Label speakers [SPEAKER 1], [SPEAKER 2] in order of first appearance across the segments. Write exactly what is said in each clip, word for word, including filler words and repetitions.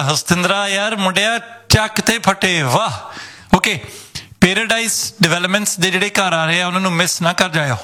[SPEAKER 1] ਹਸਤਿੰਦਰਾ ਯਾਰ ਮੁੰਡਿਆ ਚੱਕ ਤੇ ਫਟੇ ਵਾਹ ਓਕੇ ਪੈਰਾਡਾਈਜ਼ ਡਿਵੈਲਪਮੈਂਟਸ ਦੇ ਜਿਹੜੇ ਘਰ ਆ ਰਹੇ ਆ ਉਹਨਾਂ ਨੂੰ ਮਿਸ ਨਾ ਕਰ ਜਾਇਓ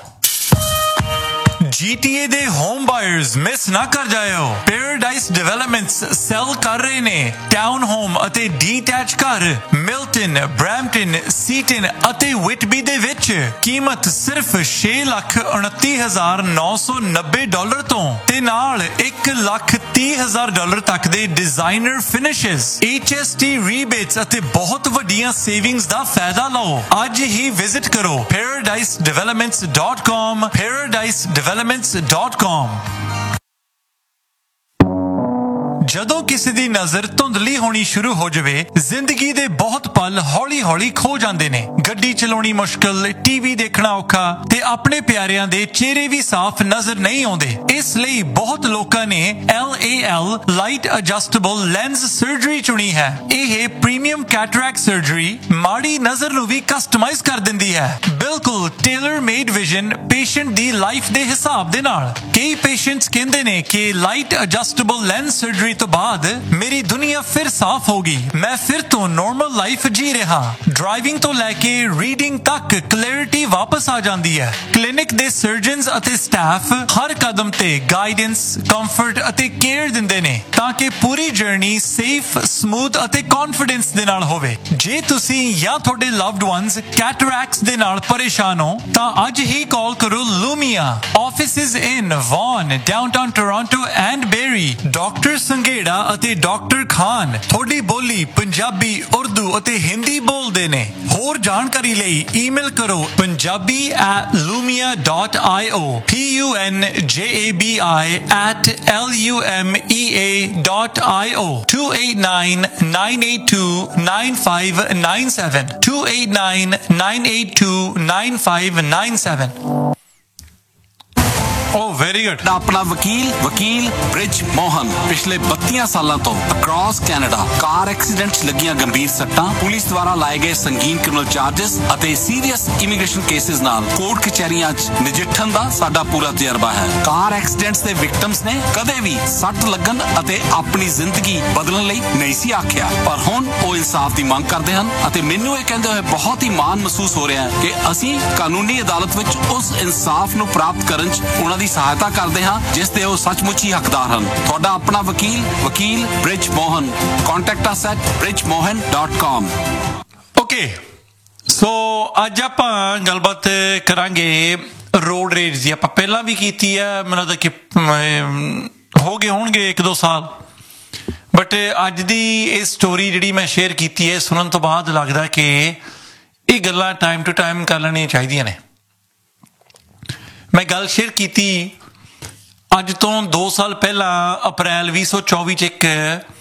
[SPEAKER 1] G T A ਦੇ ਹੋਮ ਬਾਇਰਸ ਮਿਸ ਨਾ ਕਰ ਜਾਇਓ ਪੈਰਾਡਾਈਜ਼ ਡਿਵੈਲਪਮੈਂਟਸ ਸੈਲ ਕਰ ਰਹੇ ਨੇ ਟਾਊਨ ਹੋਮ ਅਤੇ ਡੀਟੈਚ ਘਰ ਮਿਲਟਨ ਬ੍ਰੈਂਪਟਨ ਸੀਟਨ ਅਤੇ ਵਿਟਬੀ ਦੇ ਵਿੱਚ ਕੀਮਤ ਸਿਰਫ ਛੇ ਲੱਖ ਉਨੱਤੀ ਹਜ਼ਾਰ ਨੌ ਸੌ ਨੱਬੇ ਡਾਲਰ ਤੋਂ ਤੇ ਨਾਲ ਇੱਕ ਲੱਖ ਤੀਹ ਹਜ਼ਾਰ ਡਾਲਰ ਤੱਕ ਦੇ ਡਿਜ਼ਾਈਨਰ ਫਿਨਿਸ਼ਸ H S T ਰੀਬੇਟਸ ਅਤੇ ਬਹੁਤ ਵੱਡੀਆਂ ਸੇਵਿੰਗਸ ਦਾ ਫਾਇਦਾ ਲਓ ਅੱਜ ਹੀ ਵਿਜ਼ਿਟ ਕਰੋ paradise developments dot com paradise developments dot com ਜਦੋਂ ਕਿਸੇ ਦੀ ਨਜ਼ਰ ਧੁੰਦਲੀ ਹੋਣੀ ਸ਼ੁਰੂ ਹੋ ਜਾਵੇ ਜ਼ਿੰਦਗੀ ਦੇ ਬਹੁਤ ਪਲ ਹੌਲੀ-ਹੌਲੀ ਖੋ ਜਾਂਦੇ ਨੇ ਗੱਡੀ ਚਲਾਉਣੀ ਮੁਸ਼ਕਲ ਟੀਵੀ ਦੇਖਣਾ ਔਖਾ ਤੇ ਆਪਣੇ ਪਿਆਰਿਆਂ ਦੇ ਚਿਹਰੇ ਵੀ ਸਾਫ਼ ਨਜ਼ਰ ਨਹੀਂ ਆਉਂਦੇ ਇਸ ਲਈ ਬਹੁਤ ਲੋਕਾਂ ਨੇ L A L light adjustable lens surgery ਚੁਣੀ ਹੈ ਇਹ ਪ੍ਰੀਮੀਅਮ ਕੈਟਰੈਕਟ ਸਰਜਰੀ ਮਾੜੀ ਨਜ਼ਰ ਨੂੰ ਵੀ ਕਸਟਮਾਈਜ਼ ਕਰ ਦਿੰਦੀ ਹੈ ਬਿਲਕੁਲ ਟੇਲਰ ਮੇਡ ਵਿਜ਼ਨ ਪੇਸ਼ੈਂਟ ਦੀ ਲਾਈਫ ਦੇ ਹਿਸਾਬ ਦੇ ਨਾਲ ਕਈ ਪੇਸ਼ੈਂਟਸ ਕਹਿੰਦੇ ਨੇ ਕਿ ਲਾਈਟ ਐਡਜਸਟੇਬਲ ਲੈਂਸ ਸਰਜਰੀ ਤੋਂ ਬਾਅਦ ਮੇਰੀ ਦੁਨੀਆ ਫਿਰ ਸਾਫ਼ ਹੋ ਗਈ ਮੈਂ ਫਿਰ ਤੋਂ ਨਾਰਮਲ ਲਾਈਫ ਜੀ ਰਿਹਾ ਡਰਾਈਵਿੰਗ ਤੋਂ ਲੈ ਕੇ ਰੀਡਿੰਗ ਤੱਕ ਕਲੈਰਿਟੀ ਵਾਪਸ ਆ ਜਾਂਦੀ ਹੈ ਕਲੀਨਿਕ ਦੇ ਸਰਜਨਸ ਅਤੇ ਸਟਾਫ ਹਰ ਕਦਮ ਤੇ ਗਾਈਡੈਂਸ ਕੰਫਰਟ ਅਤੇ ਕੇਅਰ ਦਿੰਦੇ ਨੇ ਤਾਂ ਕਿ ਪੂਰੀ ਜਰਨੀ ਸੇਫ ਸਮੂਥ ਅਤੇ ਕੌਨਫੀਡੈਂਸ ਦੇ ਨਾਲ ਹੋਵੇ ਜੇ ਤੁਸੀਂ ਜਾਂ ਤੁਹਾਡੇ ਲਵਡ ਵਨਸ ਕੈਟਰੈਕਟਸ ਦੇ ਨਾਲ ਪਰੇਸ਼ਾਨ ਹੋ ਤਾਂ ਅੱਜ ਹੀ ਕਾਲ ਕਰੋ ਲੂਮੀਆ offices in won downtown Toronto and berry doctor Sanghera ਅਤੇ ਡਾਕਟਰ ਖਾਨ ਤੁਹਾਡੀ ਬੋਲੀ ਪੰਜਾਬੀ ਉਰਦੂ ਅਤੇ ਹਿੰਦੀ ਬੋਲਦੇ ਨੇ ਹੋਰ ਜਾਣਕਾਰੀ ਲਈ ਈਮੇਲ ਕਰੋ punjabi at lumia dot io P U N J A B I at L U M E A dot io two eight nine nine eight two nine five nine seven two eight nine nine eight two nine five nine seven Oh, very good.
[SPEAKER 2] अपना वकील वकील bridge Mohan पिछले बत्तीस सालों तो across Canada car accidents लगियां गंभीर सट्टां police द्वारा लाए गए संगीन क्रिमिनल चार्जेस ਅਤੇ सीरीयस इमीग्रेशन केसेस ਨਾਲ ਕੋਰਟ ਕਚਹਿਰੀਆਂ 'ਚ ਨਜਿੱਠਣ ਦਾ ਸਾਡਾ ਪੂਰਾ ਤਜਰਬਾ ਹੈ ਕਾਰ ਐਕਸੀਡੈਂਟਸ ਦੇ ਵਿਕਟਮਸ ਨੇ ਕਦੇ ਵੀ ਸੱਟ ਲੱਗਣ ਅਤੇ ਆਪਣੀ ਜ਼ਿੰਦਗੀ ਬਦਲਣ ਲਈ ਨਹੀਂ ਸੀ ਆਖਿਆ ਪਰ ਹੁਣ ਉਹ ਇਨਸਾਫ ਦੀ ਮੰਗ ਕਰਦੇ ਹਨ ਅਤੇ ਮੈਨੂੰ ਇਹ ਕਹਿੰਦੇ ਹੋਏ ਬਹੁਤ ਹੀ ਮਾਣ ਮਹਿਸੂਸ ਹੋ ਰਿਹਾ ਹੈ ਕਿ ਅਸੀਂ ਕਾਨੂੰਨੀ ਅਦਾਲਤ ਵਿੱਚ ਉਸ ਇਨਸਾਫ ਨੂੰ ਪ੍ਰਾਪਤ ਕਰਨ 'ਚ ਉਹਨਾਂ ਦੀ ਸਹਾਇਤਾ ਕਰਦੇ ਹਾਂ ਜਿਸ ਦੇ ਉਹ ਸੱਚਮੁੱਚ ਹੀ ਹੱਕਦਾਰ ਹਨ ਤੁਹਾਡਾ ਆਪਣਾ ਵਕੀਲ ਵਕੀਲ bridge Mohan contact us at bridge mohan dot com
[SPEAKER 1] okay so ਅੱਜ ਆਪਾਂ ਗੱਲਬਾਤ ਕਰਾਂਗੇ ਰੋਡ ਰੇਜ ਦੀ ਆਪਾਂ ਪਹਿਲਾਂ ਵੀ ਕੀਤੀ ਹੈ ਮੈਨੂੰ ਲੱਗਦਾ ਕਿ ਹੋ ਗਏ ਹੋਣਗੇ ਇੱਕ ਦੋ ਸਾਲ ਬਟ ਅੱਜ ਦੀ ਇਹ ਸਟੋਰੀ ਜਿਹੜੀ ਮੈਂ ਸ਼ੇਅਰ ਕੀਤੀ ਹੈ ਸੁਣਨ ਤੋਂ ਬਾਅਦ ਲੱਗਦਾ ਕਿ ਇਹ ਗੱਲਾਂ ਟਾਈਮ ਟੂ ਟਾਈਮ ਕਰ ਲੈਣੀਆਂ ਚਾਹੀਦੀਆਂ ਨੇ ਮੈਂ ਗੱਲ ਸ਼ੇਅਰ ਕੀਤੀ ਅੱਜ ਤੋਂ ਦੋ ਸਾਲ ਪਹਿਲਾਂ ਅਪ੍ਰੈਲ ਵੀਹ ਸੌ ਚੌਵੀ 'ਚ ਇੱਕ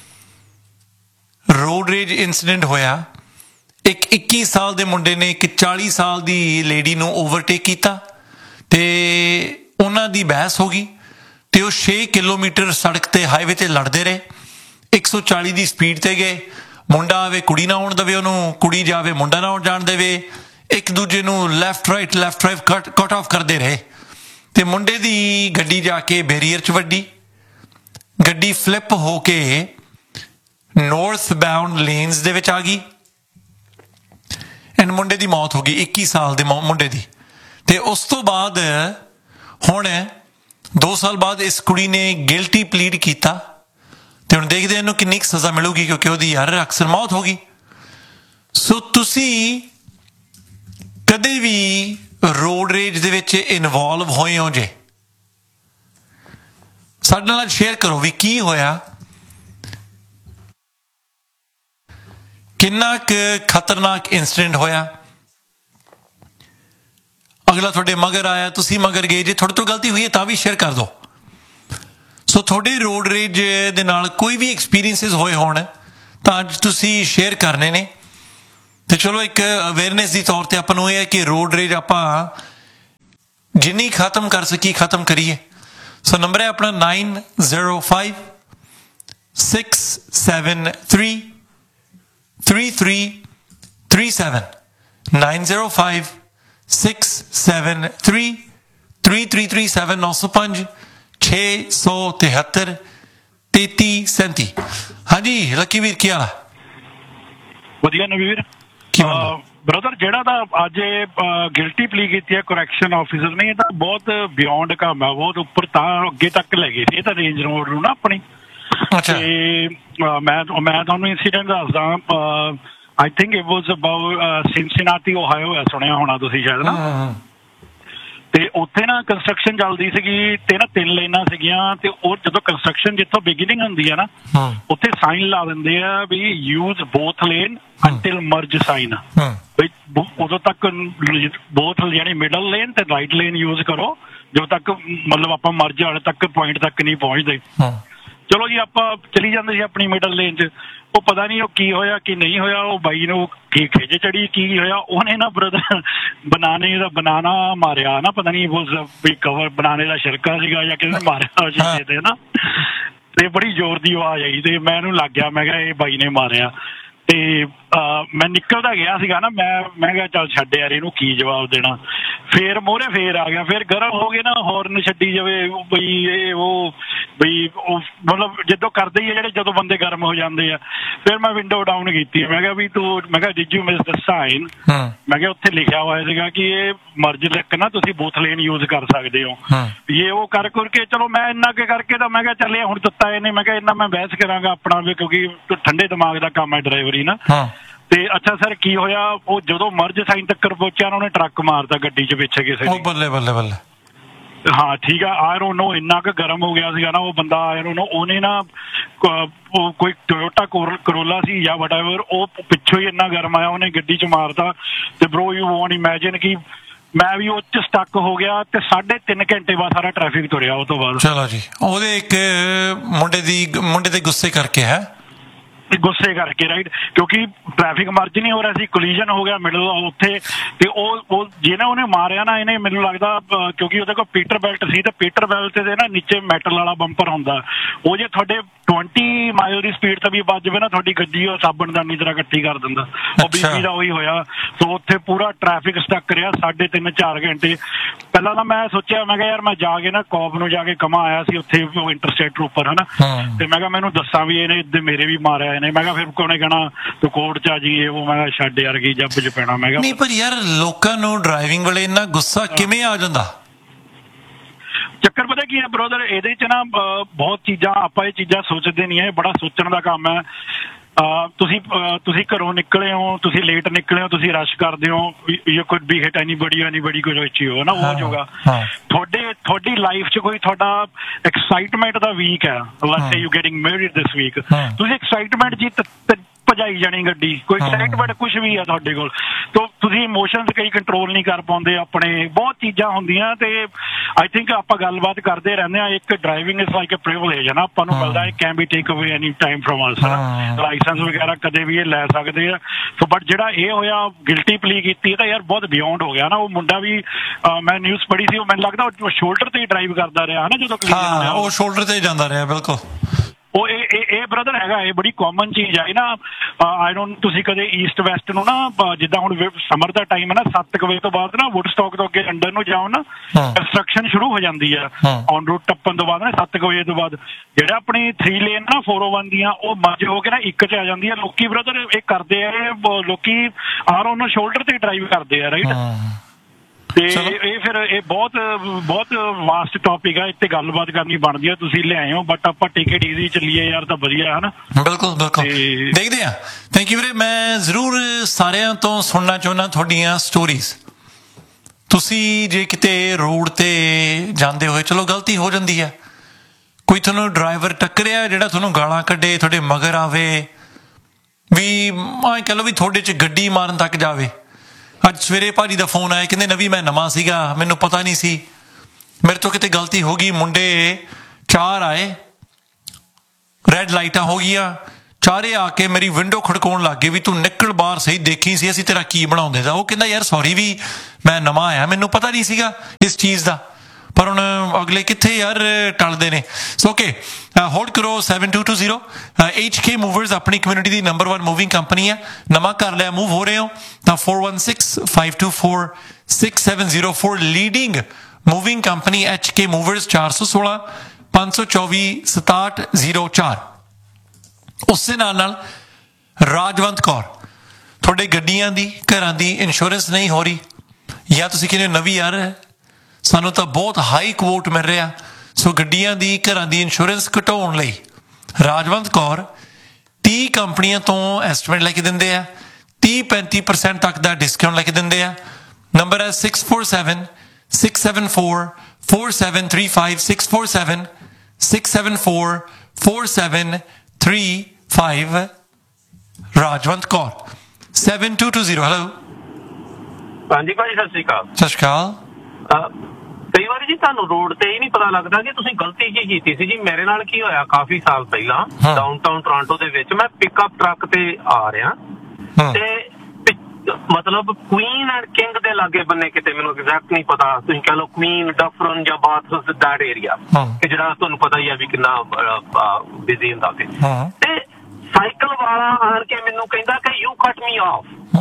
[SPEAKER 1] ਰੋਡ ਰੇਜ ਇੰਸੀਡੈਂਟ ਹੋਇਆ ਇੱਕ ਇੱਕੀ ਸਾਲ ਦੇ ਮੁੰਡੇ ਨੇ ਇੱਕ ਚਾਲੀ ਸਾਲ ਦੀ ਲੇਡੀ ਨੂੰ ਓਵਰਟੇਕ ਕੀਤਾ ਤੇ ਉਹਨਾਂ ਦੀ ਬਹਿਸ ਹੋ ਗਈ ਤੇ ਉਹ ਛੇ ਕਿਲੋਮੀਟਰ ਸੜਕ ਤੇ ਹਾਈਵੇ ਤੇ ਲੜਦੇ ਰਹੇ ਇੱਕ ਸੌ ਚਾਲੀ ਦੀ ਸਪੀਡ ਤੇ ਗਏ ਮੁੰਡਾ ਆਵੇ ਕੁੜੀ ਨਾ ਆਉਣ ਦੇਵੇ ਉਹਨੂੰ ਕੁੜੀ ਜਾਵੇ ਮੁੰਡਾ ਨਾ ਆਉਣ ਜਾਣ ਦੇਵੇ ਇੱਕ ਦੂਜੇ ਨੂੰ ਲੈਫਟ ਰਾਈਟ ਲੈਫਟ ਰਾਈਟ ਕੱਟ ਕੱਟ ਆਫ ਕਰਦੇ ਰਹੇ ਤੇ ਮੁੰਡੇ ਦੀ ਗੱਡੀ ਜਾ ਕੇ ਬੈਰੀਅਰ 'ਚ ਵੱਡੀ ਗੱਡੀ ਫਲਿੱਪ ਹੋ ਕੇ ਨੌਰਥ ਬਾਉਂਡ ਲੇਨਸ ਦੇ ਵਿੱਚ ਆ ਗਈ ਐਂਡ ਮੁੰਡੇ ਦੀ ਮੌਤ ਹੋ ਗਈ ਇੱਕੀ ਸਾਲ ਦੇ ਮੁੰਡੇ ਦੀ ਤੇ ਉਸ ਤੋਂ ਬਾਅਦ ਹੁਣ ਦੋ ਸਾਲ ਬਾਅਦ ਇਸ ਕੁੜੀ ਨੇ ਗਿਲਟੀ ਪਲੀਡ ਕੀਤਾ ਤੇ ਹੁਣ ਦੇਖਦੇ ਇਹਨੂੰ ਕਿੰਨੀ ਕੁ ਸਜ਼ਾ ਮਿਲੂਗੀ ਕਿਉਂਕਿ ਉਹਦੀ ਯਾਰ ਅਕਸਰ ਮੌਤ ਹੋ ਗਈ ਸੋ ਤੁਸੀਂ ਕਦੇ ਵੀ ਰੋਡ ਰੇਜ ਦੇ ਵਿੱਚ ਇਨਵੋਲਵ ਹੋਏ ਹੋ ਜੇ ਸਾਡੇ ਨਾਲ ਸ਼ੇਅਰ ਕਰੋ ਵੀ ਕੀ ਹੋਇਆ ਕਿੰਨਾ ਕੁ ਖਤਰਨਾਕ ਇੰਸੀਡੈਂਟ ਹੋਇਆ ਅਗਲਾ ਤੁਹਾਡੇ ਮਗਰ ਆਇਆ ਤੁਸੀਂ ਮਗਰ ਗਏ ਜੇ ਤੁਹਾਡੇ ਤੋਂ ਗਲਤੀ ਹੋਈ ਹੈ ਤਾਂ ਵੀ ਸ਼ੇਅਰ ਕਰ ਦਿਓ ਸੋ ਤੁਹਾਡੇ ਰੋਡ ਰੇਜ ਦੇ ਨਾਲ ਕੋਈ ਵੀ ਐਕਸਪੀਰੀਅੰਸਿਸ ਹੋਏ ਹੋਣ ਤਾਂ ਅੱਜ ਤੁਸੀਂ ਸ਼ੇਅਰ ਕਰਨੇ ਨੇ ਤੇ ਚਲੋ ਇੱਕ ਅਵੇਅਰਨੈਸ ਦੀ ਤੌਰ ਤੇ ਆਪਾਂ ਨੂੰ ਇਹ ਹੈ ਕਿ ਰੋਡ ਰੇਜ ਆਪਾਂ ਜਿੰਨੀ ਖਤਮ ਕਰ ਸਕੀ ਖਤਮ ਕਰੀਏ ਸੋ ਨੰਬਰ ਹੈ ਆਪਣਾ nine zero five six seven three three three three seven nine zero five six seven three three three three seven ਨੌ ਸੌ ਪੰਜ ਛੇ ਸੌ ਤਿਹੱਤਰ ਤੇਤੀ ਸੈਂਤੀ ਹਾਂਜੀ ਲੱਕੀ ਵੀਰ ਕੀ ਹਾਲ ਆ?
[SPEAKER 3] ਵਧੀਆ ਨਵੀਰ ਬ੍ਰਦਰ, ਜਿਹੜਾ ਤਾਂ ਅੱਜ ਗਿਲਟੀ ਪਲੀ ਕੀਤੀ ਹੈ ਕਰੈਕਸ਼ਨ ਆਫਿਸਰ ਨੇ, ਇਹ ਤਾਂ ਬਹੁਤ ਬਿਯੋਂਡ ਕੰਮ ਹੈ, ਬਹੁਤ ਉੱਪਰ ਤਾਂ ਅੱਗੇ ਤੱਕ ਲੈ ਗਏ ਸੀ ਇਹ ਤਾਂ ਰੇਂਜ ਰੋਡ ਨੂੰ ਨਾ ਆਪਣੀ। ਤੇ ਮੈਂ ਮੈਂ ਤੁਹਾਨੂੰ ਇੰਸੀਡੈਂਟ ਦੱਸਦਾ। I think it was about Cincinnati ਓਹਾਇਓ ਹੈ, ਸੁਣਿਆ ਹੋਣਾ ਤੁਸੀਂ ਸ਼ਾਇਦ ਨਾ। ਤੇ ਉੱਥੇ ਨਾ ਕੰਸਟਰਕਸ਼ਨ ਚੱਲਦੀ ਸੀਗੀ ਤੇ ਨਾ ਤਿੰਨ ਲਾਈਨਾਂ ਸੀਗੀਆਂ ਤੇ ਉਹ ਜਦੋਂ ਕੰਸਟਰਕਸ਼ਨ ਜਿੱਥੋਂ ਬਿਗਿਨਿੰਗ ਹੁੰਦੀ ਹੈ ਨਾ ਉੱਥੇ ਸਾਈਨ ਲਾ ਦਿੰਦੇ ਆ ਵੀ ਯੂਜ਼ ਬੋਥ ਲੇਨ ਅੰਟਿਲ ਮਰਜ ਸਾਈਨ। ਬਈ ਉਦੋਂ ਤੱਕ ਬੋਥ ਯਾਨੀ ਮਿਡਲ ਲੇਨ ਤੇ ਰਾਈਟ ਲੇਨ ਯੂਜ਼ ਕਰੋ ਜਦੋਂ ਤੱਕ ਮਤਲਬ ਆਪਾਂ ਮਰਜ ਵਾਲੇ ਤੱਕ ਪੁਆਇੰਟ ਤੱਕ ਨਹੀਂ ਪਹੁੰਚਦੇ। ਚਲੋ ਜੀ ਆਪਾਂ ਚਲੀ ਜਾਂਦੇ ਸੀ ਆਪਣੀ ਮਿਡਲ ਲੇਨ 'ਚ। ਉਹ ਪਤਾ ਨਹੀਂ ਉਹ ਕੀ ਹੋਇਆ ਕੀ ਨਹੀਂ ਹੋਇਆ, ਉਹ ਬਾਈ ਨੂੰ ਕੀ ਖਿੱਚ ਚੜੀ ਕੀ ਹੋਇਆ, ਉਹਨੇ ਨਾ ਬ੍ਰਦਰ ਬਨਾਨੇ ਦਾ ਬਨਾਨਾ ਮਾਰਿਆ ਨਾ, ਪਤਾ ਨਹੀਂ ਵੀ ਕਵਰ ਬਨਾਨੇ ਦਾ ਛਿਲਕਾ ਸੀਗਾ ਜਾਂ ਕਿਸੇ ਨੇ ਮਾਰਿਆ ਸ਼ੀਸ਼ੇ ਤੇ ਨਾ, ਤੇ ਬੜੀ ਜ਼ੋਰ ਦੀ ਆਵਾਜ਼ ਆਈ ਤੇ ਮੈਂ ਇਹਨੂੰ ਲੱਗ ਗਿਆ, ਮੈਂ ਕਿਹਾ ਇਹ ਬਾਈ ਨੇ ਮਾਰਿਆ। ਤੇ ਮੈਂ ਨਿਕਲਦਾ ਗਿਆ ਸੀਗਾ ਨਾ, ਮੈਂ ਮੈਂ ਕਿਹਾ ਚੱਲ ਛੱਡ ਯਾਰ ਇਹਨੂੰ ਕੀ ਜਵਾਬ ਦੇਣਾ। ਫੇਰ ਮੋਹਰੇ ਫੇਰ ਆ ਗਿਆ, ਫੇਰ ਗਰਮ ਹੋ ਗਏ ਨਾ, ਹੌਰਨ ਛੱਡੀ ਜਾਵੇ ਬਈ ਇਹ ਉਹ ਬਈ ਉਹ ਮਤਲਬ ਜਦੋਂ ਕਰਦੇ ਹੀ ਆ ਜਿਹੜੇ ਜਦੋਂ ਬੰਦੇ ਗਰਮ ਹੋ ਜਾਂਦੇ ਆ। ਫਿਰ ਮੈਂ ਵਿੰਡੋ ਡਾਊਨ ਕੀਤੀ, ਮੈਂ ਕਿਹਾ ਵੀ ਤੂੰ ਮੈਂ ਕਿਹਾ did you miss the sign. ਮੈਂ ਕਿਹਾ ਉੱਥੇ ਲਿਖਿਆ ਹੋਇਆ ਸੀਗਾ ਕਿ ਇਹ ਮਰਜ ਤੱਕ ਨਾ ਤੁਸੀਂ ਬੋਥ ਲੇਨ ਯੂਜ਼ ਕਰ ਸਕਦੇ ਹੋ। ਇਹ ਉਹ ਕਰ ਕਰਕੇ ਚਲੋ ਮੈਂ ਇੰਨਾ ਕੁ ਕਰਕੇ ਤਾਂ ਮੈਂ ਕਿਹਾ ਚੱਲੇ ਹੁਣ ਦਿੱਤਾ ਇਹਨੇ, ਮੈਂ ਕਿਹਾ ਇੰਨਾ ਮੈਂ ਬਹਿਸ ਕਰਾਂਗਾ ਆਪਣਾ ਵੀ ਕਿਉਂਕਿ ਠੰਡੇ ਦਿਮਾਗ ਦਾ ਕੰਮ ਹੈ ਡਰਾਈਵਰੀ ਨਾ। ਤੇ ਅੱਛਾ ਸਰ ਕੀ ਹੋਇਆ, ਉਹ ਜਦੋਂ ਮਰਜ ਸਾਈਨ ਤੱਕ ਪਹੁੰਚਿਆ ਉਹਨੇ ਟਰੱਕ ਮਾਰਤਾ ਗੱਡੀ 'ਚ ਪਿੱਛੇ ਕਿਸੇ ਨੇ।
[SPEAKER 1] ਬੱਲੇ ਬੱਲੇ ਬੱਲੇ।
[SPEAKER 3] ਹਾਂ ਠੀਕ ਆ, ਆਈ ਡੋਂਟ ਨੋ ਇੰਨਾ ਕੁ ਗਰਮ ਹੋ ਗਿਆ ਸੀਗਾ ਨਾ ਉਹ ਬੰਦਾ। ਆਈ ਡੋਂਟ ਨੋ ਉਹਨੇ ਨਾ ਕੋਈ ਟੋਯੋਟਾ ਕਰੋਲਾ ਸੀ ਜਾਂ ਵਟਐਵਰ, ਉਹ ਪਿੱਛੋਂ ਹੀ ਇੰਨਾ ਗਰਮ ਆਇਆ ਉਹਨੇ ਗੱਡੀ 'ਚ ਮਾਰਤਾ। ਤੇ ਬਰੋ ਯੂ ਵੋਂਟ ਇਮੈਜਿਨ ਕਿ ਮੈਂ ਵੀ ਉਹ 'ਚ ਸਟਕ ਹੋ ਗਿਆ ਤੇ ਸਾਢੇ ਤਿੰਨ ਘੰਟੇ ਬਾਅਦ ਸਾਰਾ ਟ੍ਰੈਫਿਕ ਤੁਰਿਆ ਉਹ ਤੋਂ ਬਾਅਦ।
[SPEAKER 1] ਚਲੋ ਜੀ, ਉਹਦੇ ਇੱਕ ਮੁੰਡੇ ਦੀ ਮੁੰਡੇ ਦੇ ਗੁੱਸੇ ਕਰਕੇ ਹੈ
[SPEAKER 3] ਗੁੱਸੇ ਕਰਕੇ ਰਾਈਟ, ਕਿਉਂਕਿ ਟ੍ਰੈਫਿਕ ਮਰਜ ਨਹੀਂ ਹੋ ਰਿਹਾ ਸੀ, ਕੋਲੀਜਨ ਹੋ ਗਿਆ ਮਿਡਲ ਉੱਥੇ। ਤੇ ਉਹ ਉਹ ਜਿਹਨੇ ਉਹਨੇ ਮਾਰਿਆ ਨਾ, ਇਹਨੇ ਮੈਨੂੰ ਲੱਗਦਾ ਕਿਉਂਕਿ ਉਹਦੇ ਕੋਲ ਪੀਟਰ ਬੈਲਟ ਸੀ ਤੇ ਪੀਟਰ ਬੈਲਟ ਦੇ ਨਾ ਨੀਚੇ ਮੈਟਲ ਵਾਲਾ ਬੰਪਰ ਹੁੰਦਾ, ਉਹ ਜੇ ਤੁਹਾਡੇ ਟਵੰਟੀ ਮਾਈਲ ਦੀ ਸਪੀਡ ਤੇ ਵੀ ਵੱਜ ਜਾਵੇ ਨਾ ਤੁਹਾਡੀ ਗੱਡੀ ਉਹ ਸਾਬਣਦਾਨੀ ਤਰ੍ਹਾਂ ਇਕੱਠੀ ਕਰ ਦਿੰਦਾ। ਉਹ ਬੀਬੀ ਦਾ ਉਹੀ ਹੋਇਆ। ਸੋ ਉੱਥੇ ਪੂਰਾ ਟ੍ਰੈਫਿਕ ਸਟਕ ਰਿਹਾ ਸਾਢੇ ਤਿੰਨ ਚਾਰ ਘੰਟੇ। ਪਹਿਲਾਂ ਤਾਂ ਮੈਂ ਸੋਚਿਆ, ਮੈਂ ਕਿਹਾ ਯਾਰ ਮੈਂ ਜਾ ਕੇ ਨਾ ਕੌਪ ਨੂੰ ਜਾ ਕੇ ਕਮਾ ਆਇਆ ਸੀ ਉੱਥੇ ਇੰਟਰਸਟੇਟ ਟਰੂਪਰ ਹਨਾ, ਤੇ ਮੈਂ ਕਿਹਾ ਮੈਨੂੰ ਦੱਸਾਂ ਵੀ ਇਹਨੇ ਮੇਰੇ ਵੀ ਮਾਰਿਆ ਇਹਨੇ। ਮੈਂ ਕਿਹਾ ਫਿਰ ਕੋਨੇ ਕਹਿਣਾ ਤੂੰ ਕੋਰਟ 'ਚ ਆ ਜੀ ਇਹ ਉਹ। ਮੈਂ ਕਿਹਾ ਛੱਡ ਯਾਰ ਕੀ ਜੱਬ 'ਚ ਪੈਣਾ। ਮੈਂ ਕਿਹਾ
[SPEAKER 1] ਨਹੀਂ ਪਰ ਯਾਰ ਲੋਕਾਂ ਨੂੰ ਡਰਾਈਵਿੰਗ ਵੇਲੇ ਇੰਨਾ ਗੁੱਸਾ ਕਿਵੇਂ ਆ ਜਾਂਦਾ?
[SPEAKER 3] ਚੱਕਰ ਪਤਾ ਕੀ ਹੈ ਬ੍ਰਦਰ, ਇਹਦੇ 'ਚ ਨਾ ਬਹੁਤ ਚੀਜ਼ਾਂ ਆਪਾਂ ਇਹ ਚੀਜ਼ਾਂ ਸੋਚਦੇ ਨਹੀਂ ਹੈ, ਇਹ ਬੜਾ ਸੋਚਣ ਦਾ ਕੰਮ ਹੈ। ਤੁਸੀਂ ਤੁਸੀਂ ਘਰੋਂ ਨਿਕਲੇ ਹੋ, ਤੁਸੀਂ ਲੇਟ ਨਿਕਲੇ ਹੋ, ਤੁਸੀਂ ਰਸ਼ ਕਰਦੇ ਹੋ, you could B hit anybody anybody ਕੋਈ ਅੱਛੀ ਹੋ ਨਾ ਉਹ ਜੋਗਾ। ਤੁਹਾਡੇ ਤੁਹਾਡੀ ਲਾਈਫ 'ਚ ਕੋਈ ਤੁਹਾਡਾ ਐਕਸਾਈਟਮੈਂਟ ਦਾ ਵੀਕ ਹੈ, let's say you getting married this week, ਤੁਸੀਂ ਐਕਸਾਈਟਮੈਂਟ ਜੀ ਭਜਾਈ ਜਾਣੀ ਗੱਡੀ, ਕੋਈ ਐਕਸਾਈਟਮੈਂਟ ਕੁਛ ਵੀ ਆ ਤੁਹਾਡੇ ਕੋਲ, ਤਾਂ ਤੁਸੀਂ ਇਮੋਸ਼ਨਸ ਕਈ ਕੰਟਰੋਲ ਨਹੀਂ ਕਰ ਪਾਉਂਦੇ ਆਪਣੇ, ਬਹੁਤ ਚੀਜ਼ਾਂ ਹੁੰਦੀਆਂ। ਤੇ ਆਈ ਥਿੰਕ ਆਪਾਂ ਗੱਲਬਾਤ ਕਰਦੇ ਰਹਿੰਦੇ ਹਾਂ, ਇੱਕ driving is like a privilege ਹੈ ਨਾ, ਆਪਾਂ ਨੂੰ ਮਿਲਦਾ, ਕੈਨ ਬੀ ਟੇਕ ਅਵੇ any time from us. Licence ਵਗੈਰਾ ਕਦੇ ਵੀ ਇਹ ਲੈ ਸਕਦੇ ਆ। ਸੋ ਬਟ ਜਿਹੜਾ ਇਹ ਹੋਇਆ ਗਿਲਟੀ ਪਲੀ ਕੀਤੀ ਇਹ ਤਾਂ ਯਾਰ ਬਹੁਤ ਬਿਯੋਂਡ ਹੋ ਗਿਆ ਨਾ। ਉਹ ਮੁੰਡਾ ਵੀ ਮੈਂ ਨਿਊਜ਼ ਪੜ੍ਹੀ ਸੀ, ਉਹ ਮੈਨੂੰ ਲੱਗਦਾ ਉਹ ਸ਼ੋਲਡਰ ਤੇ ਹੀ ਡਰਾਈਵ ਕਰਦਾ ਰਿਹਾ ਨਾ ਜਦੋਂ
[SPEAKER 1] ਹਾਂ ਉਹ ਸ਼ੋਲਡਰ ਤੇ ਜਾਂਦਾ ਰਿਹਾ। ਬਿਲਕੁਲ
[SPEAKER 3] ਉਹ ਇਹ ਇਹ ਬ੍ਰਦਰ ਹੈਗਾ, ਇਹ ਬੜੀ ਕਾਮਨ ਚੀਜ਼ ਹੈ ਨਾ। ਆਈ ਡੋਂਟ ਤੁਸੀਂ ਕਦੇ ਈਸਟ ਵੈਸਟ ਨੂੰ ਨਾ, ਜਿੱਦਾਂ ਹੁਣ ਸਮਰ ਦਾ ਟਾਈਮ ਹੈ ਨਾ, ਸੱਤ ਕੁ ਵਜੇ ਤੋਂ ਬਾਅਦ ਨਾ ਵੁੱਡਸਟਾਕ ਤੋਂ ਅੱਗੇ ਲੰਡਨ ਨੂੰ ਜਾਓ ਨਾ, ਕੰਸਟਰਕਸ਼ਨ ਸ਼ੁਰੂ ਹੋ ਜਾਂਦੀ ਆ ਔਨ ਰੂਟ ਟੱਪਣ ਤੋਂ ਬਾਅਦ ਨਾ, ਸੱਤ ਕੁ ਵਜੇ ਤੋਂ ਬਾਅਦ ਜਿਹੜਾ ਆਪਣੀ ਥ੍ਰੀ ਲੇਨ ਨਾ ਫੋਰ ਓ ਵਨ ਦੀਆਂ ਉਹ ਮਰਜ ਹੋ ਕੇ ਨਾ ਇੱਕ 'ਚ ਆ ਜਾਂਦੀ ਆ। ਲੋਕੀ ਬ੍ਰਦਰ ਇਹ ਕਰਦੇ ਆ, ਲੋਕੀ ਆਰ ਉਹਨੂੰ ਸ਼ੋਲਡਰ ਤੇ ਡਰਾਈਵ ਕਰਦੇ ਆ ਰਾਈਟ। ਤੇ ਇਹ ਫਿਰ ਇਹ ਬਹੁਤ ਬਹੁਤ ਵਾਸਟ ਟੌਪਿਕ ਆ, ਇੱਥੇ ਗੱਲਬਾਤ ਕਰਨੀ ਬਣਦੀ ਆ, ਤੁਸੀਂ ਲਿਆਏ ਹੋ ਬਟ ਆਪਾਂ ਟੇਕ ਇਟ ਈਜ਼ੀ ਚੱਲੀਏ ਯਾਰ ਤਾਂ ਵਧੀਆ ਹੈ ਨਾ।
[SPEAKER 1] ਬਿਲਕੁਲ ਬਿਲਕੁਲ ਦੇਖਦੇ ਆ। ਥੈਂਕ ਯੂ ਵੀਰੇ। ਮੈਂ ਜ਼ਰੂਰ ਸਾਰਿਆਂ ਤੋਂ ਸੁਣਨਾ ਚਾਹੁੰਦਾ ਤੁਹਾਡੀਆਂ ਸਟੋਰੀਜ਼। ਤੁਸੀਂ ਜੇ ਕਿਤੇ ਰੋਡ ਤੇ ਜਾਂਦੇ ਹੋਏ, ਚਲੋ ਗਲਤੀ ਹੋ ਜਾਂਦੀ ਹੈ, ਕੋਈ ਤੁਹਾਨੂੰ ਡਰਾਈਵਰ ਟੱਕਰਿਆ ਜਿਹੜਾ ਤੁਹਾਨੂੰ ਗਾਲਾਂ ਕੱਢੇ, ਤੁਹਾਡੇ ਮਗਰ ਆਵੇ, ਵੀ ਐਂ ਕਹਿ ਲਓ ਵੀ ਤੁਹਾਡੇ 'ਚ ਗੱਡੀ ਮਾਰਨ ਤੱਕ ਜਾਵੇ। ਅੱਜ ਸਵੇਰੇ ਭਾਜੀ ਦਾ ਫੋਨ ਆਇਆ, ਕਹਿੰਦੇ ਨਵੀਂ ਮੈਂ ਨਵਾਂ ਸੀਗਾ, ਮੈਨੂੰ ਪਤਾ ਨਹੀਂ ਸੀ, ਮੇਰੇ ਤੋਂ ਕਿਤੇ ਗਲਤੀ ਹੋ ਗਈ। ਮੁੰਡੇ ਚਾਰ ਆਏ, ਰੈੱਡ ਲਾਈਟਾਂ ਹੋ ਗਈਆਂ, ਚਾਰੇ ਆ ਕੇ ਮੇਰੀ ਵਿੰਡੋ ਖੜਕਾਉਣ ਲੱਗ ਗਏ ਵੀ ਤੂੰ ਨਿਕਲ ਬਾਹਰ ਸਹੀ, ਦੇਖੀ ਸੀ ਅਸੀਂ ਤੇਰਾ ਕੀ ਬਣਾਉਂਦੇ ਦਾ। ਉਹ ਕਹਿੰਦਾ ਯਾਰ ਸੌਰੀ ਵੀ ਮੈਂ ਨਵਾਂ ਆਇਆ, ਮੈਨੂੰ ਪਤਾ ਨਹੀਂ ਸੀਗਾ ਇਸ ਚੀਜ਼ ਦਾ। ਪਰ ਹੁਣ ਅਗਲੇ ਕਿੱਥੇ ਯਾਰ ਟਲਦੇ ਨੇ। ਸੋ ਓਕੇ ਹੋਲਡ ਕਰੋ seven to two zero. H K movers ਆਪਣੀ ਕਮਿਊਨਿਟੀ ਦੀ ਨੰਬਰ ਵਨ ਮੂਵਿੰਗ ਕੰਪਨੀ ਹੈ। ਨਵਾਂ ਕਰ ਲਿਆ, ਮੂਵ ਹੋ ਰਹੇ ਹੋ ਤਾਂ four one six five two four six seven zero four leading moving company H K movers, ਚਾਰ ਸੌ ਸੋਲਾਂ ਪੰਜ ਸੌ ਚੌਵੀ ਸਤਾਹਠ ਜ਼ੀਰੋ ਚਾਰ। ਉਸ ਦੇ ਨਾਲ ਨਾਲ ਰਾਜਵੰਤ ਕੌਰ, ਤੁਹਾਡੇ ਗੱਡੀਆਂ ਦੀ ਘਰਾਂ ਦੀ ਇੰਸ਼ੋਰੈਂਸ ਨਹੀਂ ਹੋ ਰਹੀ, ਜਾਂ ਤੁਸੀਂ ਕਹਿੰਦੇ ਨਵੀਂ ਯਾਰ ਸਾਨੂੰ ਤਾਂ ਬਹੁਤ ਹਾਈ ਕੋਟ ਮਿਲ ਰਿਹਾ, ਸੋ ਗੱਡੀਆਂ ਦੀ ਘਰਾਂ ਦੀ ਇੰਸ਼ੋਰੈਂਸ ਘਟਾਉਣ ਲਈ ਰਾਜਵੰਤ ਕੌਰ ਤੀਹ ਕੰਪਨੀਆਂ ਤੋਂ ਐਸਟੀਮੇਟ ਲੈ ਕੇ ਦਿੰਦੇ ਆ, ਤੀਹ ਪੈਂਤੀ ਪਰਸੈਂਟ ਤੱਕ ਦਾ ਡਿਸਕਾਊਂਟ ਲੈ ਕੇ ਦਿੰਦੇ ਆ। ਨੰਬਰ ਹੈ six four seven six seven four four seven three five six four seven six seven four four seven three five. Rajwant Kaur seven to two zero. Hello.
[SPEAKER 4] ਹਾਂਜੀ ਭਾਜੀ, ਸਤਿ ਸ਼੍ਰੀ ਅਕਾਲ।
[SPEAKER 1] ਸਤਿ ਸ਼੍ਰੀ ਅਕਾਲ।
[SPEAKER 4] ਕਈ ਵਾਰੀ ਜੀ ਤੁਹਾਨੂੰ ਰੋਡ ਤੇ ਹੀ ਨਹੀਂ ਪਤਾ ਲੱਗਦਾ ਕਿ ਤੁਸੀਂ ਗਲਤੀ ਕੀ ਕੀਤੀ ਸੀ। ਜੀ ਮੇਰੇ ਨਾਲ ਕੀ ਹੋਇਆ, ਕਾਫੀ ਸਾਲ ਪਹਿਲਾਂ ਡਾਊਨਟਾਊਨ ਟੋਰਾਂਟੋ ਦੇ ਵਿੱਚ ਮੈਂ ਪਿਕਅਪ ਟਰੱਕ ਤੇ ਆ ਰਿਹਾ ਤੇ ਮਤਲਬ ਕੁਈਨ ਐਂਡ ਕਿੰਗ ਦੇ ਲਾਗੇ ਬੰਨੇ ਕਿਤੇ, ਮੈਨੂੰ ਐਗਜ਼ੈਕਟ ਨਹੀਂ ਪਤਾ, ਤੁਸੀਂ ਕਹਿ ਲਓ ਕੁਈਨ ਡਫਰਨ ਜਾਂ ਬਾਥਰੂਮ ਦੈਟ ਏਰੀਆ, ਕਿ ਜਿਹੜਾ ਤੁਹਾਨੂੰ ਪਤਾ ਹੀ ਆ ਵੀ ਕਿੰਨਾ ਬਿਜ਼ੀ ਹੁੰਦਾ ਉੱਥੇ। ਤੇ ਸਾਈਕਲ ਵਾਲਾ ਆਣ ਕੇ ਮੈਨੂੰ ਕਹਿੰਦਾ ਕਿ ਯੂ ਕੱਟ ਮੀ ਆਫ।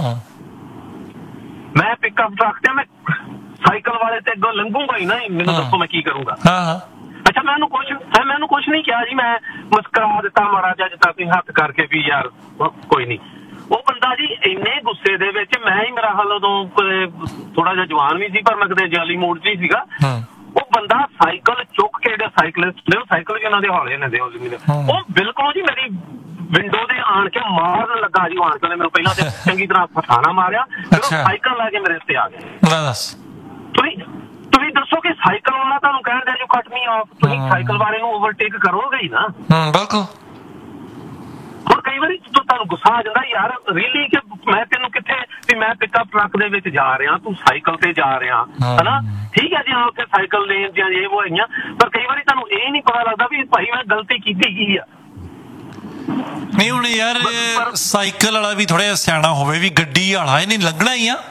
[SPEAKER 4] ਮੈਂ ਪਿਕਅਪ ਟਰੱਕ ਤੇ, ਮੈਂ ਸਾਈਕਲ ਵਾਲੇ ਤੇ ਅੱਗੋਂ ਲੰਘੂਗਾ ਹੀ ਨਾ, ਮੈਨੂੰ ਦੱਸੋ ਮੈਂ ਕੀ ਕਰੂੰਗਾ। ਅੱਛਾ, ਮੈਂ ਉਹਨੂੰ ਕੁਛ ਮੈਂ ਉਹਨੂੰ ਕੁਛ ਨਹੀਂ ਕਿਹਾ ਜੀ, ਮੈਂ ਮੁਸਕਰਾ ਦਿੱਤਾ ਮਾੜਾ ਜਿਹਾ, ਜਿੱਦਾਂ ਤੁਸੀਂ ਹੱਥ ਕਰਕੇ ਵੀ ਯਾਰ ਕੋਈ ਨਹੀਂ। ਉਹ ਬੰਦਾ ਜੀ ਇੰਨੇ ਗੁੱਸੇ ਦੇ ਵਿੱਚ, ਮੈਂ ਹੀ ਮੇਰਾ ਹਾਲ ਉਦੋਂ ਥੋੜਾ ਜਿਹਾ ਜਵਾਨ ਵੀ ਸੀ, ਪਰ ਮੈਂ ਕਿਤੇ ਜਾਲੀ ਮੂਡ 'ਚ ਹੀ ਸੀਗਾ। ਉਹ ਬੰਦਾ ਸਾਈਕਲ ਚੁੱਕ ਕੇ, ਜਿਹੜੇ ਸਾਈਕਲਿਸਟ ਨੇ, ਸਾਈਕਲ ਵੀ ਉਹਨਾਂ ਦੇ ਹੌਲੇ ਨੇ, ਉਹ ਬਿਲਕੁਲ ਜੀ ਮੇਰੀ ਵਿੰਡੋ ਦੇ ਆਣ ਕੇ ਮਾਰਨ ਲੱਗਾ ਜੀ। ਆਣ ਕੇ ਮੈਨੂੰ ਪਹਿਲਾਂ ਤੇ ਚੰਗੀ ਤਰ੍ਹਾਂ ਫਸਾਣਾ ਮਾਰਿਆ, ਫਿਰ ਉਹ ਸਾਈਕਲ ਲੈ ਕੇ ਮੇਰੇ ਉੱਤੇ ਆ ਗਿਆ। ਤੁਸੀਂ ਤੁਸੀਂ ਦੱਸੋ ਕਿ ਸਾਈਕਲ ਵਾਲਾ ਤੁਹਾਨੂੰ ਕਹਿਣ ਦਿਆ ਜੋ ਕੱਟ ਮੀ ਆਫ, ਤੁਸੀਂ ਸਾਈਕਲ ਵਾਲੇ ਨੂੰ ਓਵਰਟੇਕ ਕਰੋਗੇ ਹੀ ਨਾ।
[SPEAKER 1] ਬਿਲਕੁਲ।
[SPEAKER 4] ਹੁਣ ਕਈ ਵਾਰੀ ਤੁਹਾਨੂੰ ਗੁੱਸਾ ਆ ਜਾਂਦਾ, ਯਾਰ ਰੀਲੀ ਕਿ ਮੈਂ ਤੈਨੂੰ ਕਿੱਥੇ ਵੀ ਮੈਂ ਪਿਕਅਪ ਟਰੱਕ ਦੇ ਵਿੱਚ ਜਾ ਰਿਹਾ, ਤੂੰ ਸਾਈਕਲ ਤੇ ਜਾ ਰਿਹਾ ਹਨਾ, ਠੀਕ ਹੈ ਜੀ, ਹਾਂ ਉੱਥੇ ਸਾਈਕਲ ਲੇਨ ਜਾਂ ਇਹ ਉਹ ਹੈਗੀਆਂ, ਪਰ ਕਈ ਵਾਰੀ ਤੁਹਾਨੂੰ ਇਹ ਨਹੀਂ ਪਤਾ ਲੱਗਦਾ ਵੀ ਭਾਈ ਮੈਂ ਗਲਤੀ ਕੀਤੀ ਕੀ ਆ।
[SPEAKER 1] ਨਹੀਂ ਹੁਣ ਯਾਰ ਸਾਈਕਲ ਵਾਲਾ ਵੀ ਥੋੜਾ ਜਿਹਾ ਸਿਆਣਾ ਹੋਵੇ, ਵੀ ਗੱਡੀ ਵਾਲਾ ਇਹਨੇ ਲੱਗਣਾ ਹੀ ਆ।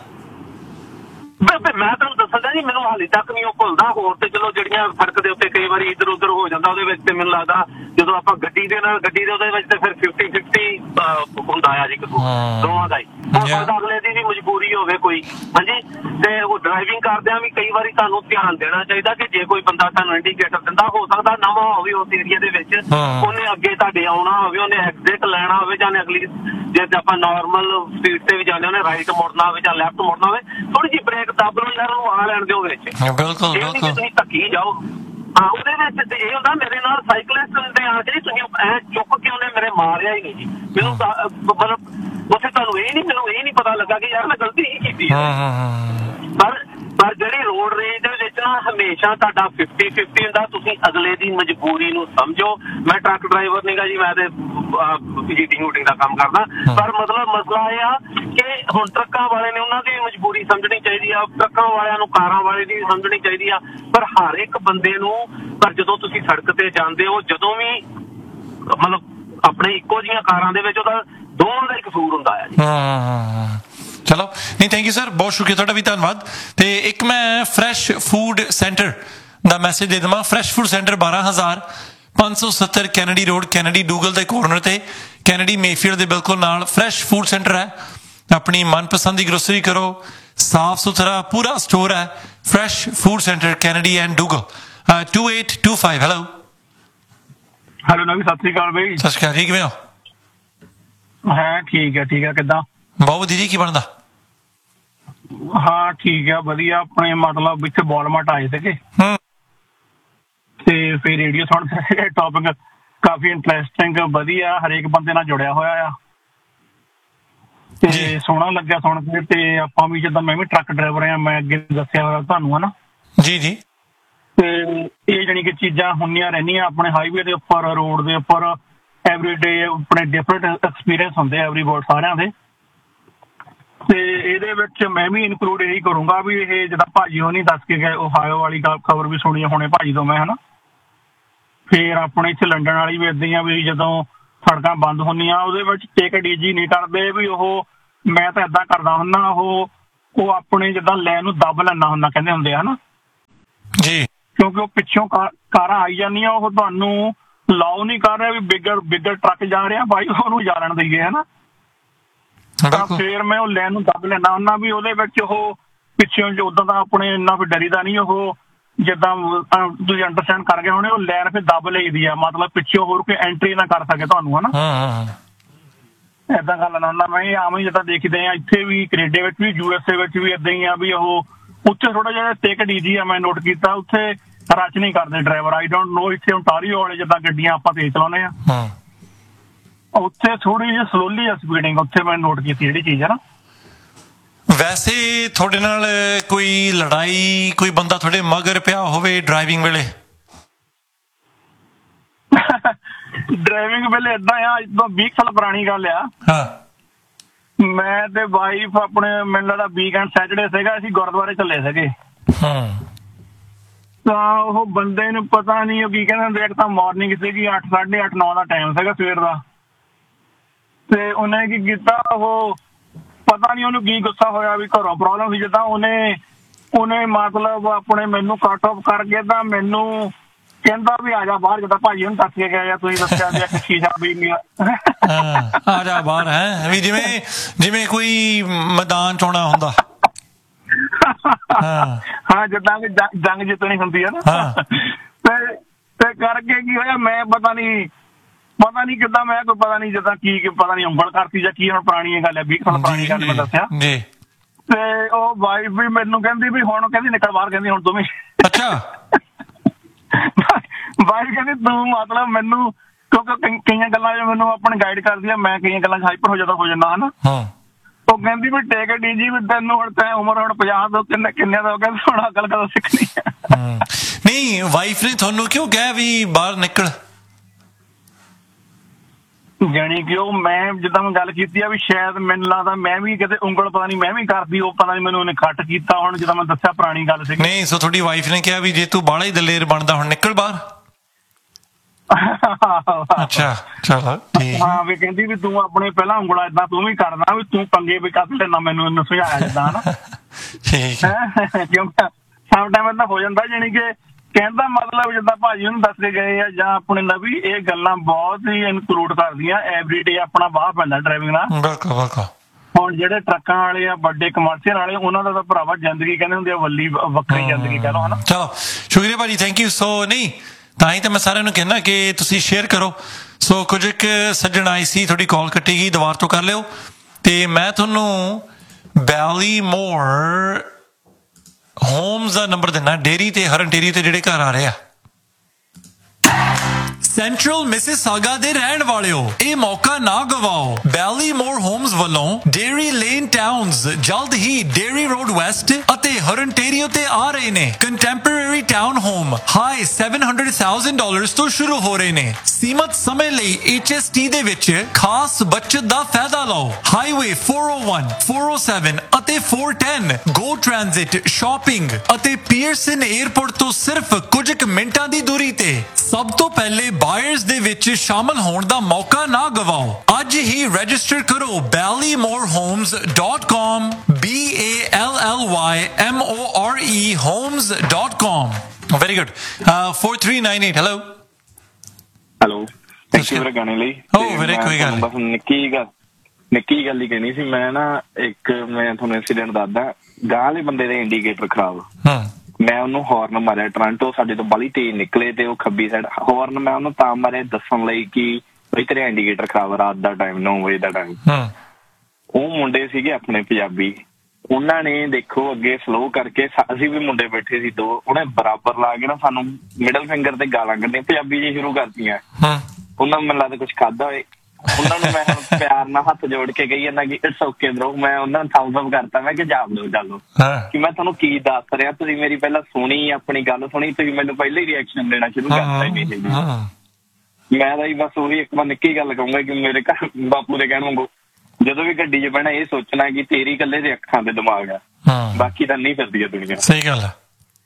[SPEAKER 4] ਮੈਂ ਤੁਹਾਨੂੰ ਦੱਸਦਾ ਜੀ, ਮੈਨੂੰ ਹਾਲੇ ਤੱਕ ਨਹੀਂ ਉਹ ਭੁੱਲਦਾ। ਹੋਰ ਤੇ ਚਲੋ ਜਿਹੜੀਆਂ ਸੜਕ ਦੇ ਉੱਤੇ ਕਈ ਵਾਰੀ ਇੱਧਰ ਉੱਧਰ ਹੋ ਜਾਂਦਾ, ਉਹਦੇ ਵਿੱਚ ਤੇ ਮੈਨੂੰ ਲੱਗਦਾ ਜਦੋਂ ਆਪਾਂ ਗੱਡੀ ਦੇ ਨਾਲ ਗੱਡੀ ਦੇ ਉਹਦੇ ਵਿੱਚ ਤੇ ਫਿਰ ਫਿਫਟੀ ਫਿਫਟੀ ਹੁੰਦਾ ਆ ਜੀ, ਦੋਵਾਂ ਦਾ ਹੀ। ਅਗਲੇ ਦੀ ਵੀ ਮਜਬੂਰੀ ਹੋਵੇ ਕੋਈ, ਹਾਂਜੀ, ਤੇ ਉਹ ਡਰਾਈਵਿੰਗ ਕਰਦਿਆਂ ਵੀ ਕਈ ਵਾਰੀ ਤੁਹਾਨੂੰ ਧਿਆਨ ਦੇਣਾ ਚਾਹੀਦਾ ਕਿ ਜੇ ਕੋਈ ਬੰਦਾ ਤੁਹਾਨੂੰ ਇੰਡੀਕੇਟਰ ਦਿੰਦਾ, ਹੋ ਸਕਦਾ ਨਵਾਂ ਹੋਵੇ ਉਸ ਏਰੀਆ ਦੇ ਵਿੱਚ, ਉਹਨੇ ਅੱਗੇ ਤੁਹਾਡੇ ਆਉਣਾ ਹੋਵੇ, ਉਹਨੇ ਐਗਜ਼ਿਟ ਲੈਣਾ ਹੋਵੇ, ਜਾਂ ਅਗਲੀ ਜੇ ਆਪਾਂ ਨਾਰਮਲ ਸਪੀਡ ਤੇ ਵੀ ਜਾਂਦੇ ਉਹਨੇ ਰਾਈਟ ਮੁੜਨਾ ਹੋਵੇ ਜਾਂ ਲੈਫਟ ਮੁੜਨਾ ਹੋਵੇ, ਥੋੜੀ ਜਿਹੀ ਬ੍ਰੇਕ ਦੱਬ ਲਓ ਯਾਰ, ਉਹਨੂੰ ਆ ਲੈਣ ਦਿਓ ਵਿੱਚ।
[SPEAKER 1] ਬਿਲਕੁਲ
[SPEAKER 4] ਇਹ ਨਹੀਂ ਤੁਸੀਂ ਧੱਕੀ ਜਾਓ। ਹਾਂ, ਉਹਦੇ ਵਿੱਚ ਤੇ ਇਹ ਹੁੰਦਾ, ਮੇਰੇ ਨਾਲ ਸਾਈਕਲਿਸਟ ਦੇ ਆ ਕੇ ਤੁਸੀਂ ਐ ਚੁੱਕ ਕੇ ਉਹਨੇ ਮੇਰੇ ਮਾਰਿਆ ਹੀ ਨਹੀਂ ਜੀ। ਮੈਨੂੰ ਮਤਲਬ ਉੱਥੇ ਤੁਹਾਨੂੰ ਇਹ ਨਹੀਂ ਮੈਨੂੰ ਇਹ ਨਹੀਂ ਪਤਾ ਲੱਗਾ ਕਿ ਯਾਰ ਮੈਂ ਗਲਤੀ ਹੀ ਕੀਤੀ ਹੈ। ਪਰ ਪਰ ਜਿਹੜੀ ਰੋਡ ਰੇਜ ਦੇ ਵਿੱਚ ਨਾ ਹਮੇਸ਼ਾ ਤੁਹਾਡਾ ਫਿਫਟੀ ਫਿਫਟੀ ਹੁੰਦਾ, ਤੁਸੀਂ ਅਗਲੇ ਦੀ ਮਜਬੂਰੀ ਨੂੰ ਸਮਝੋ। ਮੈਂ ਟਰੱਕ ਡਰਾਈਵਰ ਨਹੀਂਗਾ ਜੀ, ਮੈਂ ਤੇ ਹੀਟਿੰਗ ਹੂਟਿੰਗ ਦਾ ਕੰਮ ਕਰਦਾ, ਪਰ ਮਤਲਬ ਮਸਲਾ ਇਹ ਆ ਕਿ ਹੁਣ ਟਰੱਕਾਂ ਵਾਲੇ ਨੇ ਉਹਨਾਂ ਦੀ ਮਜਬੂਰੀ ਸਮਝਣੀ ਚਾਹੀਦੀ ਆ, ਟਰੱਕਾਂ ਵਾਲਿਆਂ ਨੂੰ ਕਾਰਾਂ ਵਾਲੇ ਦੀ ਸਮਝਣੀ ਚਾਹੀਦੀ ਆ, ਪਰ ਹਰ ਇੱਕ ਬੰਦੇ ਨੂੰ। ਪਰ ਜਦੋਂ ਤੁਸੀਂ ਸੜਕ ਤੇ ਜਾਂਦੇ ਹੋ, ਜਦੋਂ ਵੀ ਮਤਲਬ ਆਪਣੇ ਇੱਕੋ ਜਿਹੀਆਂ ਕਾਰਾਂ ਦੇ ਵਿੱਚ, ਉਹਦਾ ਦੋਵਾਂ ਦਾ ਹੀ ਕਸੂਰ ਹੁੰਦਾ ਆ ਜੀ।
[SPEAKER 1] ਚਲੋ, ਨਹੀਂ ਥੈਂਕ ਯੂ ਸਰ, ਬਹੁਤ ਸ਼ੁਕਰੀਆ ਤੁਹਾਡਾ ਵੀ, ਧੰਨਵਾਦ। ਤੇ ਇੱਕ ਮੈਂ ਫਰੈਸ਼ ਫੂਡ ਸੈਂਟਰ ਦਾ ਮੈਸੇਜ ਦੇ ਦੇਵਾਂ। ਫਰੈਸ਼ ਫੂਡ ਸੈਂਟਰ ਬਾਰਾਂ ਹਜ਼ਾਰ ਪੰਜ ਸੌ ਸੱਤਰ ਕੈਨੇਡੀ ਰੋਡ, ਕੈਨੇਡੀ ਡੂਗਲ ਦੇ ਕੋਰਨਰ ਤੇ, ਕੈਨੇਡੀ ਮੇਫੀਲਡ ਦੇ ਬਿਲਕੁਲ ਨਾਲ ਫਰੈਸ਼ ਫੂਡ ਸੈਂਟਰ ਹੈ। ਆਪਣੀ ਮਨਪਸੰਦ ਦੀ ਗਰੋਸਰੀ ਕਰੋ, ਸਾਫ ਸੁਥਰਾ ਪੂਰਾ ਸਟੋਰ ਹੈ। Fresh food centre, Kennedy and ਡੂਗਲ। To eight two five. Hello.
[SPEAKER 5] Hello ਨਵੀਂ, ਸਤਿ ਸ੍ਰੀ ਅਕਾਲ ਬਈ।
[SPEAKER 1] ਸਤਿ ਸ਼੍ਰੀ ਅਕਾਲ ਜੀ, ਕਿਵੇਂ ਹੋ?
[SPEAKER 5] ਹਾਂ ਠੀਕ ਹੈ, ਠੀਕ ਹੈ, ਕਿੱਦਾਂ?
[SPEAKER 1] ਬਹੁਤ ਵਧੀਆ ਜੀ, ਕੀ ਬਣਦਾ?
[SPEAKER 5] ਹਾਂ ਠੀਕ ਆ, ਵਧੀਆ। ਆਪਣੇ ਮਤਲਬ ਇੱਥੇ ਬੋਲਮਟ ਆਏ ਸੀਗੇ ਤੇ ਫਿਰ ਰੇਡੀਓ ਸੁਣਦੇ ਸੀਗੇ, ਟੌਪਿਕ ਕਾਫੀ ਇੰਟਰਸਟਿੰਗ, ਵਧੀਆ, ਹਰੇਕ ਬੰਦੇ ਨਾਲ ਜੁੜਿਆ ਹੋਇਆ ਆ ਤੇ ਸੋਹਣਾ ਲੱਗਿਆ ਸੁਣ ਕੇ। ਤੇ ਆਪਾਂ ਵੀ ਜਿੱਦਾਂ ਮੈਂ ਵੀ ਟਰੱਕ ਡਰਾਈਵਰ ਆ, ਮੈਂ ਅੱਗੇ ਦੱਸਿਆ ਹੋਇਆ ਤੁਹਾਨੂੰ, ਹਨਾ
[SPEAKER 1] ਜੀ ਜੀ।
[SPEAKER 5] ਤੇ ਇਹ ਜਾਣੀ ਕਿ ਚੀਜ਼ਾਂ ਹੁੰਦੀਆਂ ਰਹਿੰਦੀਆਂ ਆਪਣੇ ਹਾਈਵੇ ਦੇ ਉੱਪਰ, ਰੋਡ ਦੇ ਉੱਪਰ, ਐਵਰੀਡੇ ਆਪਣੇ ਡਿਫਰੈਂਟ ਐਕਸਪੀਰੀਅੰਸ ਹੁੰਦੇ ਐਵਰੀ ਵਰਡ ਸਾਰਿਆਂ ਦੇ। ਤੇ ਇਹਦੇ ਵਿੱਚ ਮੈਂ ਵੀ ਇਨਕਲੂਡ ਇਹੀ ਕਰੂੰਗਾ ਵੀ ਇਹ ਜਿੱਦਾਂ ਭਾਜੀ ਉਹ ਨਹੀਂ ਦੱਸ ਕੇ ਗਏ, ਓਹਾਇਓ ਵਾਲੀ ਖਬਰ ਵੀ ਸੁਣੀ ਹੋਣੇ ਭਾਜੀ ਤੋਂ ਮੈਂ, ਹਨਾ। ਫਿਰ ਆਪਣੇ ਇੱਥੇ ਲੰਡਨ ਵਾਲੀ ਵੀ ਏਦਾਂ ਹੀ ਆ ਵੀ ਜਦੋਂ ਸੜਕਾਂ ਬੰਦ ਹੁੰਦੀਆਂ ਉਹਦੇ ਵਿੱਚ ਟਿਕਟ ਈਜੀ ਨਹੀਂ ਕਰਦੇ ਵੀ ਉਹ, ਮੈਂ ਤਾਂ ਏਦਾਂ ਕਰਦਾ ਹੁੰਦਾ, ਉਹ ਉਹ ਆਪਣੇ ਜਿੱਦਾਂ ਲੈਨ ਨੂੰ ਦੱਬ ਲੈਣਾ ਹੁੰਦਾ ਕਹਿੰਦੇ ਹੁੰਦੇ ਆ, ਹਨਾ
[SPEAKER 1] ਜੀ,
[SPEAKER 5] ਕਿਉਂਕਿ ਉਹ ਪਿੱਛੋਂ ਕਾਰਾਂ ਆਈ ਜਾਂਦੀਆਂ, ਉਹ ਤੁਹਾਨੂੰ ਲਾਓ ਨਹੀਂ ਕਰ ਰਿਹਾ ਵੀ ਬਿਗਰ ਬਿਗਰ ਟਰੱਕ ਜਾ ਰਿਹਾ ਬਾਈ, ਉਹਨੂੰ ਜਾ ਲੈਣ ਦੇਈਏ, ਹਨਾ। ਤਾਂ ਫਿਰ ਮੈਂ ਉਹ ਲੈਨ ਨੂੰ ਦੱਬ ਲੈਣਾ ਹੁੰਦਾ ਵੀ ਉਹਦੇ ਵਿੱਚ ਉਹ ਪਿੱਛੋਂ ਉਦਾਂ ਦਾ ਆਪਣੇ ਇੰਨਾ ਫਿਰ ਡਰੀਦਾ ਨਹੀਂ, ਉਹ ਜਿੱਦਾਂ ਅਹ, ਤੁਸੀਂ ਅੰਡਰਸਟੈਂਡ ਕਰ ਗਏ ਹੋਣੇ, ਉਹ ਲਾਈਨ ਫਿਰ ਦੱਬ ਲਈਦੀ ਆ, ਮਤਲਬ ਪਿੱਛੇ ਹੋਰ ਕੋਈ ਐਂਟਰੀ ਨਾ ਕਰ ਸਕੇ ਤੁਹਾਨੂੰ, ਹਨਾ।
[SPEAKER 1] ਹਾਂ
[SPEAKER 5] ਏਦਾਂ ਗੱਲ ਨਾ ਹੁੰਦਾ। ਮੈਂ ਆਮ ਹੀ ਜਿੱਦਾਂ ਦੇਖਦੇ ਆ ਇੱਥੇ ਵੀ, ਕੈਨੇਡਾ ਵਿੱਚ ਵੀ, ਯੂ ਐਸ ਏ ਵਿੱਚ ਵੀ ਏਦਾਂ ਹੀ ਆ ਵੀ ਉਹ ਉੱਥੇ ਥੋੜਾ ਜਿਹਾ ਟੇਕ ਡੀਜੀ ਆ, ਮੈਂ ਨੋਟ ਕੀਤਾ ਉੱਥੇ ਰਚ ਨਹੀਂ ਕਰਦੇ ਡਰਾਈਵਰ। ਆਈ ਡੋਂਟ ਨੋ ਇੱਥੇ ਓਨਟਾਰੀਓ ਵਾਲੇ ਜਿੱਦਾਂ ਗੱਡੀਆਂ ਆਪਾਂ ਤੇਜ਼ ਚਲਾਉਂਦੇ ਆ, ਉੱਥੇ ਥੋੜੀ ਜਿਹੀ ਸਲੋਲੀ ਆ ਸਪੀਡਿੰਗ, ਉੱਥੇ ਮੈਂ ਨੋਟ ਕੀਤੀ ਜਿਹੜੀ ਚੀਜ਼ ਹੈ ਨਾ।
[SPEAKER 1] ਵੈਸੇ ਤੁਹਾਡੇ ਨਾਲ ਕੋਈ ਲੜਾਈ, ਕੋਈ ਬੰਦਾ ਤੁਹਾਡੇ ਮਗਰ ਪਿਆ ਹੋਵੇ ਡਰਾਈਵਿੰਗ ਵੇਲੇ?
[SPEAKER 5] ਡਰਾਈਵਿੰਗ ਵੇਲੇ ਏਦਾਂ ਆ, ਜਦੋਂ ਵੀਹ ਸਾਲ ਪੁਰਾਣੀ ਗੱਲ ਆ,
[SPEAKER 1] ਹਾਂ
[SPEAKER 5] ਮੈਂ ਤੇ ਵਾਈਫ ਆਪਣੇ, ਮੈਨੂੰ ਲੱਗਦਾ ਵੀਕਐਂਡ ਸੈਟਰਡੇ ਸੀਗਾ, ਅਸੀਂ ਗੁਰਦੁਆਰੇ ਚੱਲੇ ਸੀਗੇ।
[SPEAKER 1] ਹਾਂ
[SPEAKER 5] ਤਾਂ ਉਹ ਬੰਦੇ ਨੂੰ ਪਤਾ ਨਹੀਂ ਉਹ ਕੀ ਕਹਿੰਦੇ ਹੁੰਦੇ, ਇੱਕ ਤਾਂ ਮਾਰਨਿੰਗ ਸੀਗੀ, ਅੱਠ ਸਾਢੇ ਅੱਠ ਨੌ ਦਾ ਟਾਈਮ ਸੀਗਾ ਸਵੇਰ ਦਾ, ਤੇ ਉਹਨੇ ਕੀ ਕੀਤਾ, ਉਹ ਪਤਾ ਨਹੀਂ ਉਹਨੂੰ ਕੀ ਗੁੱਸਾ ਹੋਇਆ ਵੀ ਘਰੋਂ ਪ੍ਰੋਬਲਮ ਸੀ ਜਿੱਦਾਂ, ਉਹਨੇ ਉਹਨੇ ਮਤਲਬ ਆਪਣੇ ਮੈਨੂੰ ਕੱਟ ਆਫ ਕਰਕੇ ਤਾਂ ਮੈਨੂੰ ਕਹਿੰਦਾ ਵੀ ਆ ਜਾ ਬਾਹਰ, ਜਿੱਦਾਂ ਭਾਜੀ ਨੂੰ ਦੱਸ ਕੇ ਗਿਆ ਜਾਂ ਤੁਸੀਂ ਦੱਸਿਆ ਵੀ ਇੱਕ ਸ਼ੀਸ਼ਾ ਵੀ ਨਹੀਂ
[SPEAKER 1] ਆ ਜਾ ਬਾਹਰ, ਹੈ ਵੀ ਜਿਵੇਂ ਜਿਵੇਂ ਕੋਈ ਮੈਦਾਨ ਚੋਣਾ ਹੁੰਦਾ।
[SPEAKER 5] ਹਾਂ ਜਿੱਦਾਂ ਕਿ ਜੰਗ ਜਿੱਤਣੀ ਹੁੰਦੀ ਹੈ ਨਾ। ਤੇ ਤੇ ਕਰਕੇ ਕੀ ਹੋਇਆ, ਮੈਂ ਪਤਾ ਨਹੀਂ ਪਤਾ ਨਹੀਂ ਕਿੱਦਾਂ, ਮੈਂ ਕੋਈ ਪਤਾ ਨਹੀਂ ਜਿੱਦਾਂ ਕੀ ਪਤਾ ਨਹੀਂ ਉਂਗਲ ਕਰਤੀ ਜਾਂ ਕੀ, ਹੁਣ ਪੁਰਾਣੀ ਗੱਲ ਹੈ, ਵੀਹ ਸਾਲ ਪੁਰਾਣੀ ਗੱਲ ਮੈਂ ਦੱਸਿਆ। ਤੇ ਉਹ ਵਾਈਫ ਵੀ ਮੈਨੂੰ ਕਹਿੰਦੀ ਵੀ ਹੁਣ, ਕਹਿੰਦੀ ਨਿਕਲ ਬਾਹਰ, ਕਹਿੰਦੀ ਹੁਣ ਤੂੰ ਵੀ। ਅੱਛਾ ਵਾਈਫ ਕਹਿੰਦੀ ਤੂੰ ਮਤਲਬ ਮੈਨੂੰ, ਕਿਉਂਕਿ ਕਈਆਂ ਗੱਲਾਂ ਮੈਨੂੰ ਆਪਣੇ ਗਾਈਡ ਕਰਦੀ ਆ, ਮੈਂ ਕਈਆਂ ਗੱਲਾਂ 'ਚ ਹਾਈਪਰ ਹੋ ਜਾਂਦਾ ਹੋ ਜਾਂਦਾ ਹਨਾ। ਉਹ ਕਹਿੰਦੀ ਵੀ ਟੇਕ ਇਟ ਈਜ਼ੀ, ਵੀ ਤੈਨੂੰ ਹੁਣ ਤੈਂ ਉਮਰ ਹੁਣ ਪੰਜਾਹ ਤੋਂ ਕਿੰਨੇ ਕਿੰਨੇ ਦਾ ਹੋ ਗਿਆ, ਹੁਣ ਅਕਲ ਕਦੋਂ ਸਿੱਖਣੀ ਆ।
[SPEAKER 1] ਨਹੀਂ ਵਾਈਫ ਨੇ ਤੁਹਾਨੂੰ ਕਿਉਂ ਕਿਹਾ ਵੀ ਬਾਹਰ ਨਿਕਲ?
[SPEAKER 5] ਜਾਣੀ ਕਿ ਉਹ, ਮੈਂ ਜਿੱਦਾਂ ਮੈਂ ਗੱਲ ਕੀਤੀ ਆ ਵੀ ਸ਼ਾਇਦ ਮੈਨੂੰ ਲੱਗਦਾ ਮੈਂ ਵੀ ਕਿਤੇ ਉਂਗਲ ਪਤਾ ਨਹੀਂ ਮੈਂ ਵੀ ਕਰਦੀ, ਉਹ ਪਤਾ ਨਹੀਂ ਮੈਨੂੰ ਉਹਨੇ ਕੱਟ ਕੀਤਾ। ਹੁਣ ਜਿੱਦਾਂ ਮੈਂ ਦੱਸਿਆ ਪੁਰਾਣੀ ਗੱਲ ਸੀ। ਨਹੀਂ
[SPEAKER 1] ਸੋ ਤੁਹਾਡੀ ਵਾਈਫ ਨੇ ਕਿਹਾ ਵੀ ਜੇ ਤੂੰ ਬਾਹਲਾ ਹੀ ਦਲੇਰ ਬਣਦਾ ਹੁਣ ਨਿਕਲ ਬਾਹਰ। ਅੱਛਾ ਚਲੋ ਠੀਕ। ਹਾਂ ਵੀ ਕਹਿੰਦੀ ਵੀ ਤੂੰ ਆਪਣੇ ਪਹਿਲਾਂ ਉਂਗਲਾ ਏਦਾਂ ਤੂੰ ਵੀ ਕਰਦਾ, ਵੀ ਤੂੰ ਪੰਗੇ ਵੀ ਕੱਢ ਲੈਣਾ, ਮੈਨੂੰ ਇਹਨੂੰ ਸੁਝਾਇਆ ਜਿੱਦਾਂ ਹਨਾ। ਠੀਕ ਹੈ, ਕਿਉਂਕਿ ਸਮ ਟਾਈਮ ਏਦਾਂ ਹੋ ਜਾਂਦਾ। ਜਾਣੀ ਕਿ ਕਹਿੰਦਾ ਮਤਲਬ ਜਿੱਦਾਂ ਭਾਜੀ ਉਹਨੂੰ ਦੱਸ ਕੇ ਗਏ ਆ ਜਾਂ ਆਪਣੇ ਨਵੀ, ਇਹ ਗੱਲਾਂ ਬਹੁਤ ਹੀ ਇਨਕਲੂਡ ਕਰਦੀਆਂ ਐਵਰੀਡੇ ਆਪਣਾ ਵਾਹ ਪੈਂਦਾ ਡਰਾਈਵਿੰਗ ਨਾਲ। ਬਿਲਕੁਲ ਬਿਲਕੁਲ। ਹੁਣ ਜਿਹੜੇ ਟਰੱਕਾਂ ਵਾਲੇ ਆ, ਵੱਡੇ ਕਮਰਸ਼ੀਅਲ ਵਾਲੇ, ਉਹਨਾਂ ਦਾ ਤਾਂ ਭਰਾਵਾ ਜ਼ਿੰਦਗੀ ਕਹਿੰਦੇ ਹੁੰਦੇ ਆ ਵੱਲੀ ਵੱਖਰੀ ਜ਼ਿੰਦਗੀ ਕਹਿ ਲਓ ਹਨਾ। ਚਲੋ ਸ਼ੁਕਰੀਆ ਭਾਜੀ, ਥੈਂਕ ਯੂ ਸੋ। ਨਹੀਂ ਤਾਂ ਹੀ ਤਾਂ ਮੈਂ ਸਾਰਿਆਂ ਨੂੰ ਕਹਿੰਦਾ ਕਿ ਤੁਸੀਂ ਸ਼ੇਅਰ ਕਰੋ। ਸੋ ਕੁਝ ਇੱਕ ਸੱਜਣ ਆਈ ਸੀ, ਤੁਹਾਡੀ ਕਾਲ ਕੱਟੀ ਗਈ, ਦੁਬਾਰਾ ਤੋਂ ਕਰ ਲਿਓ। ਤੇ ਮੈਂ ਤੁਹਾਨੂੰ ਬੈਲੀਮੋਰ ਹੋਮਸ ਦਾ ਨੰਬਰ ਦਿੰਦਾ, ਡੇਰੀ ਤੇ ਹਰਨ ਡੇਰੀ ਤੇ ਜਿਹੜੇ ਘਰ ਆ ਰਹੇ ਆ। ਸੈਂਟਰਲ ਮਿਸਿਸਾਗਾ ਦੇ ਰਹਿਣ ਵਾਲਿਓ, ਇਹ ਮੌਕਾ ਨਾ ਗਵਾਓ। ਬੈਲੀਮੋਰ ਹੋਮਸ ਵੱਲੋਂ ਡੇਰੀ ਲੇਨ ਟਾਊਨਸ ਜਲਦ ਹੀ ਡੇਰੀ ਰੋਡ ਵੈਸਟ ਅਤੇ ਹਰਨਟੇਰੀਓ ਤੇ ਆ ਰਹੇ ਨੇ। ਕੰਟੈਂਪਰੇਰੀ ਟਾਊਨ ਹੋਮ ਹਾਈ ਸੱਤ ਸੌ ਹਜ਼ਾਰ ਡਾਲਰਸ ਤੋਂ ਸ਼ੁਰੂ ਹੋ ਰਹੇ ਨੇ। ਸੀਮਤ ਸਮੇਂ ਲਈ ਐਚ ਐਸ ਟੀ ਦੇ ਵਿੱਚ ਖਾਸ ਬਚਤ ਦਾ ਫਾਇਦਾ ਲਓ। ਹਾਈਵੇ ਚਾਰ ਸੌ ਇੱਕ, ਚਾਰ ਸੌ ਸੱਤ ਅਤੇ ਚਾਰ ਸੌ ਦਸ ਗੋ ਟ੍ਰਾਂਜ਼ਿਟ, ਸ਼ਾਪਿੰਗ ਅਤੇ ਪੀਅਰਸਨ 에ਅਰਪੋਰਟ ਤੋਂ ਸਿਰਫ ਕੁਝ ਕੁ ਮਿੰਟਾਂ ਦੀ ਦੂਰੀ ਤੇ। ਸਭ ਤੋਂ ਪਹਿਲੇ ਬਾਇਰਸ ਦੇ ਵਿੱਚ ਸ਼ਾਮਲ ਹੋਣ ਦਾ ਮੌਕਾ ਨਾ ਗਵਾਓ। ਅੱਜ ਹੀ ਰਜਿਸਟਰ ਕਰੋ ਬੈਲੀਮੋਰ homes dot com, B A L L Y M O R E homes dot com। Very good. Uh, four three nine eight, hello.
[SPEAKER 6] Hello. Thank you for ਗਾਣੇ ਲਈ।
[SPEAKER 1] Oh, very ਕੋਈ ਗੱਲ
[SPEAKER 6] ਬਸ ਨਿੱਕੀ ਗੱਲ ਨਿੱਕੀ ਗੱਲ ਹੀ ਕਹਿਣੀ ਸੀ ਮੈਂ ਨਾ। ਇੱਕ ਮੈਂ ਤੁਹਾਨੂੰ ਇੰਸੀਡੈਂਟ ਦੱਸਦਾ। ਗਾਂ ਵਾਲੇ ਬੰਦੇ ਦੇ ਇੰਡੀਕੇਟਰ ਖਰਾਬ। ਹਾਂ। ਮੈਂ ਉਹਨੂੰ ਹਾਰਨ ਮਾਰਿਆ, ਟੋਰਾਂਟੋ ਸਾਡੇ ਤੋਂ ਬਾਹਲੀ ਤੇਜ਼ ਨਿਕਲੇ ਤੇ ਉਹ ਖੱਬੀ ਸਾਈਡ ਹਾਰਨ ਮੈਂ ਉਹਨੂੰ ਤਾਂ ਮਾਰਿਆ ਦੱਸਣ ਲਈ ਕਿ ਬਈ ਤੇਰਾ ਇੰਡੀਕੇਟਰ ਖਰਾਬ, ਰਾਤ ਦਾ ਟਾਈਮ, ਨੌ ਵਜੇ ਦਾ ਟਾਈਮ। ਉਹ ਮੁੰਡੇ ਸੀਗੇ ਆਪਣੇ ਪੰਜਾਬੀ, ਉਹਨਾਂ ਨੇ ਦੇਖੋ ਅੱਗੇ ਸਲੋ ਕਰਕੇ, ਅਸੀਂ ਵੀ ਮੁੰਡੇ ਬੈਠੇ ਸੀ ਦੋ, ਉਹਨੇ ਬਰਾਬਰ ਲਾ ਕੇ ਨਾ ਸਾਨੂੰ ਮਿਡਲ ਫਿੰਗਰ ਤੇ ਗਾਲਾਂ ਕੱਢੀਆਂ ਪੰਜਾਬੀ ਜੀ ਸ਼ੁਰੂ ਕਰਤੀਆਂ। ਉਹਨਾਂ ਨੂੰ ਮੈਨੂੰ ਲੱਗਦਾ ਕੁਛ ਖਾਧਾ ਹੋਏ। ਉਹਨਾਂ ਨੂੰ ਮੈਂ ਪਿਆਰ ਨਾਲ ਹੱਥ ਜੋੜ ਕੇ ਕਹੀ ਜਾਂਦਾ ਕਿ ਇਟਸ ਓਕੇ ਬ్రో। ਮੈਂ ਉਹਨਾਂ ਨੂੰ ਥੰਬਸ ਅਪ ਕਰਤਾ, ਮੈਂ ਕਿ ਜਾਬ ਦਿਓ ਚੱਲੋ, ਕਿ ਮੈਂ ਤੁਹਾਨੂੰ ਕੀ ਦੱਸ ਰਿਹਾ, ਤੁਸੀਂ ਮੇਰੀ ਪਹਿਲਾਂ ਸੁਣੀ, ਆਪਣੀ ਗੱਲ ਸੁਣੀ, ਤੁਸੀਂ ਮੈਨੂੰ ਪਹਿਲਾਂ ਹੀ ਰਿਐਕਸ਼ਨ ਦੇਣਾ ਸ਼ੁਰੂ ਕਰਤਾ ਹੀ ਨਹੀਂ ਸੀ। ਮੈਂ ਤਾਂ ਜੀ ਬਸ ਉਹੀ ਇੱਕ ਵਾਰ ਨਿੱਕੀ ਗੱਲ ਕਹੂੰਗਾ ਕਿ ਮੇਰੇ ਘਰ ਬਾਪੂ ਦੇ ਕਹਿਣ ਵਾਂਗੂ ਜਦੋਂ ਵੀ ਗੱਡੀ 'ਚ ਬਹਿਣਾ ਇਹ ਸੋਚਣਾ ਕਿ ਤੇਰੀ ਇਕੱਲੇ ਦੇ ਅੱਖਾਂ ਤੇ ਦਿਮਾਗ ਆ, ਬਾਕੀ ਤਾਂ ਨਹੀਂ ਫਿਰਦੀ ਆ ਦੁਨੀਆ। ਸਹੀ ਗੱਲ ਆ।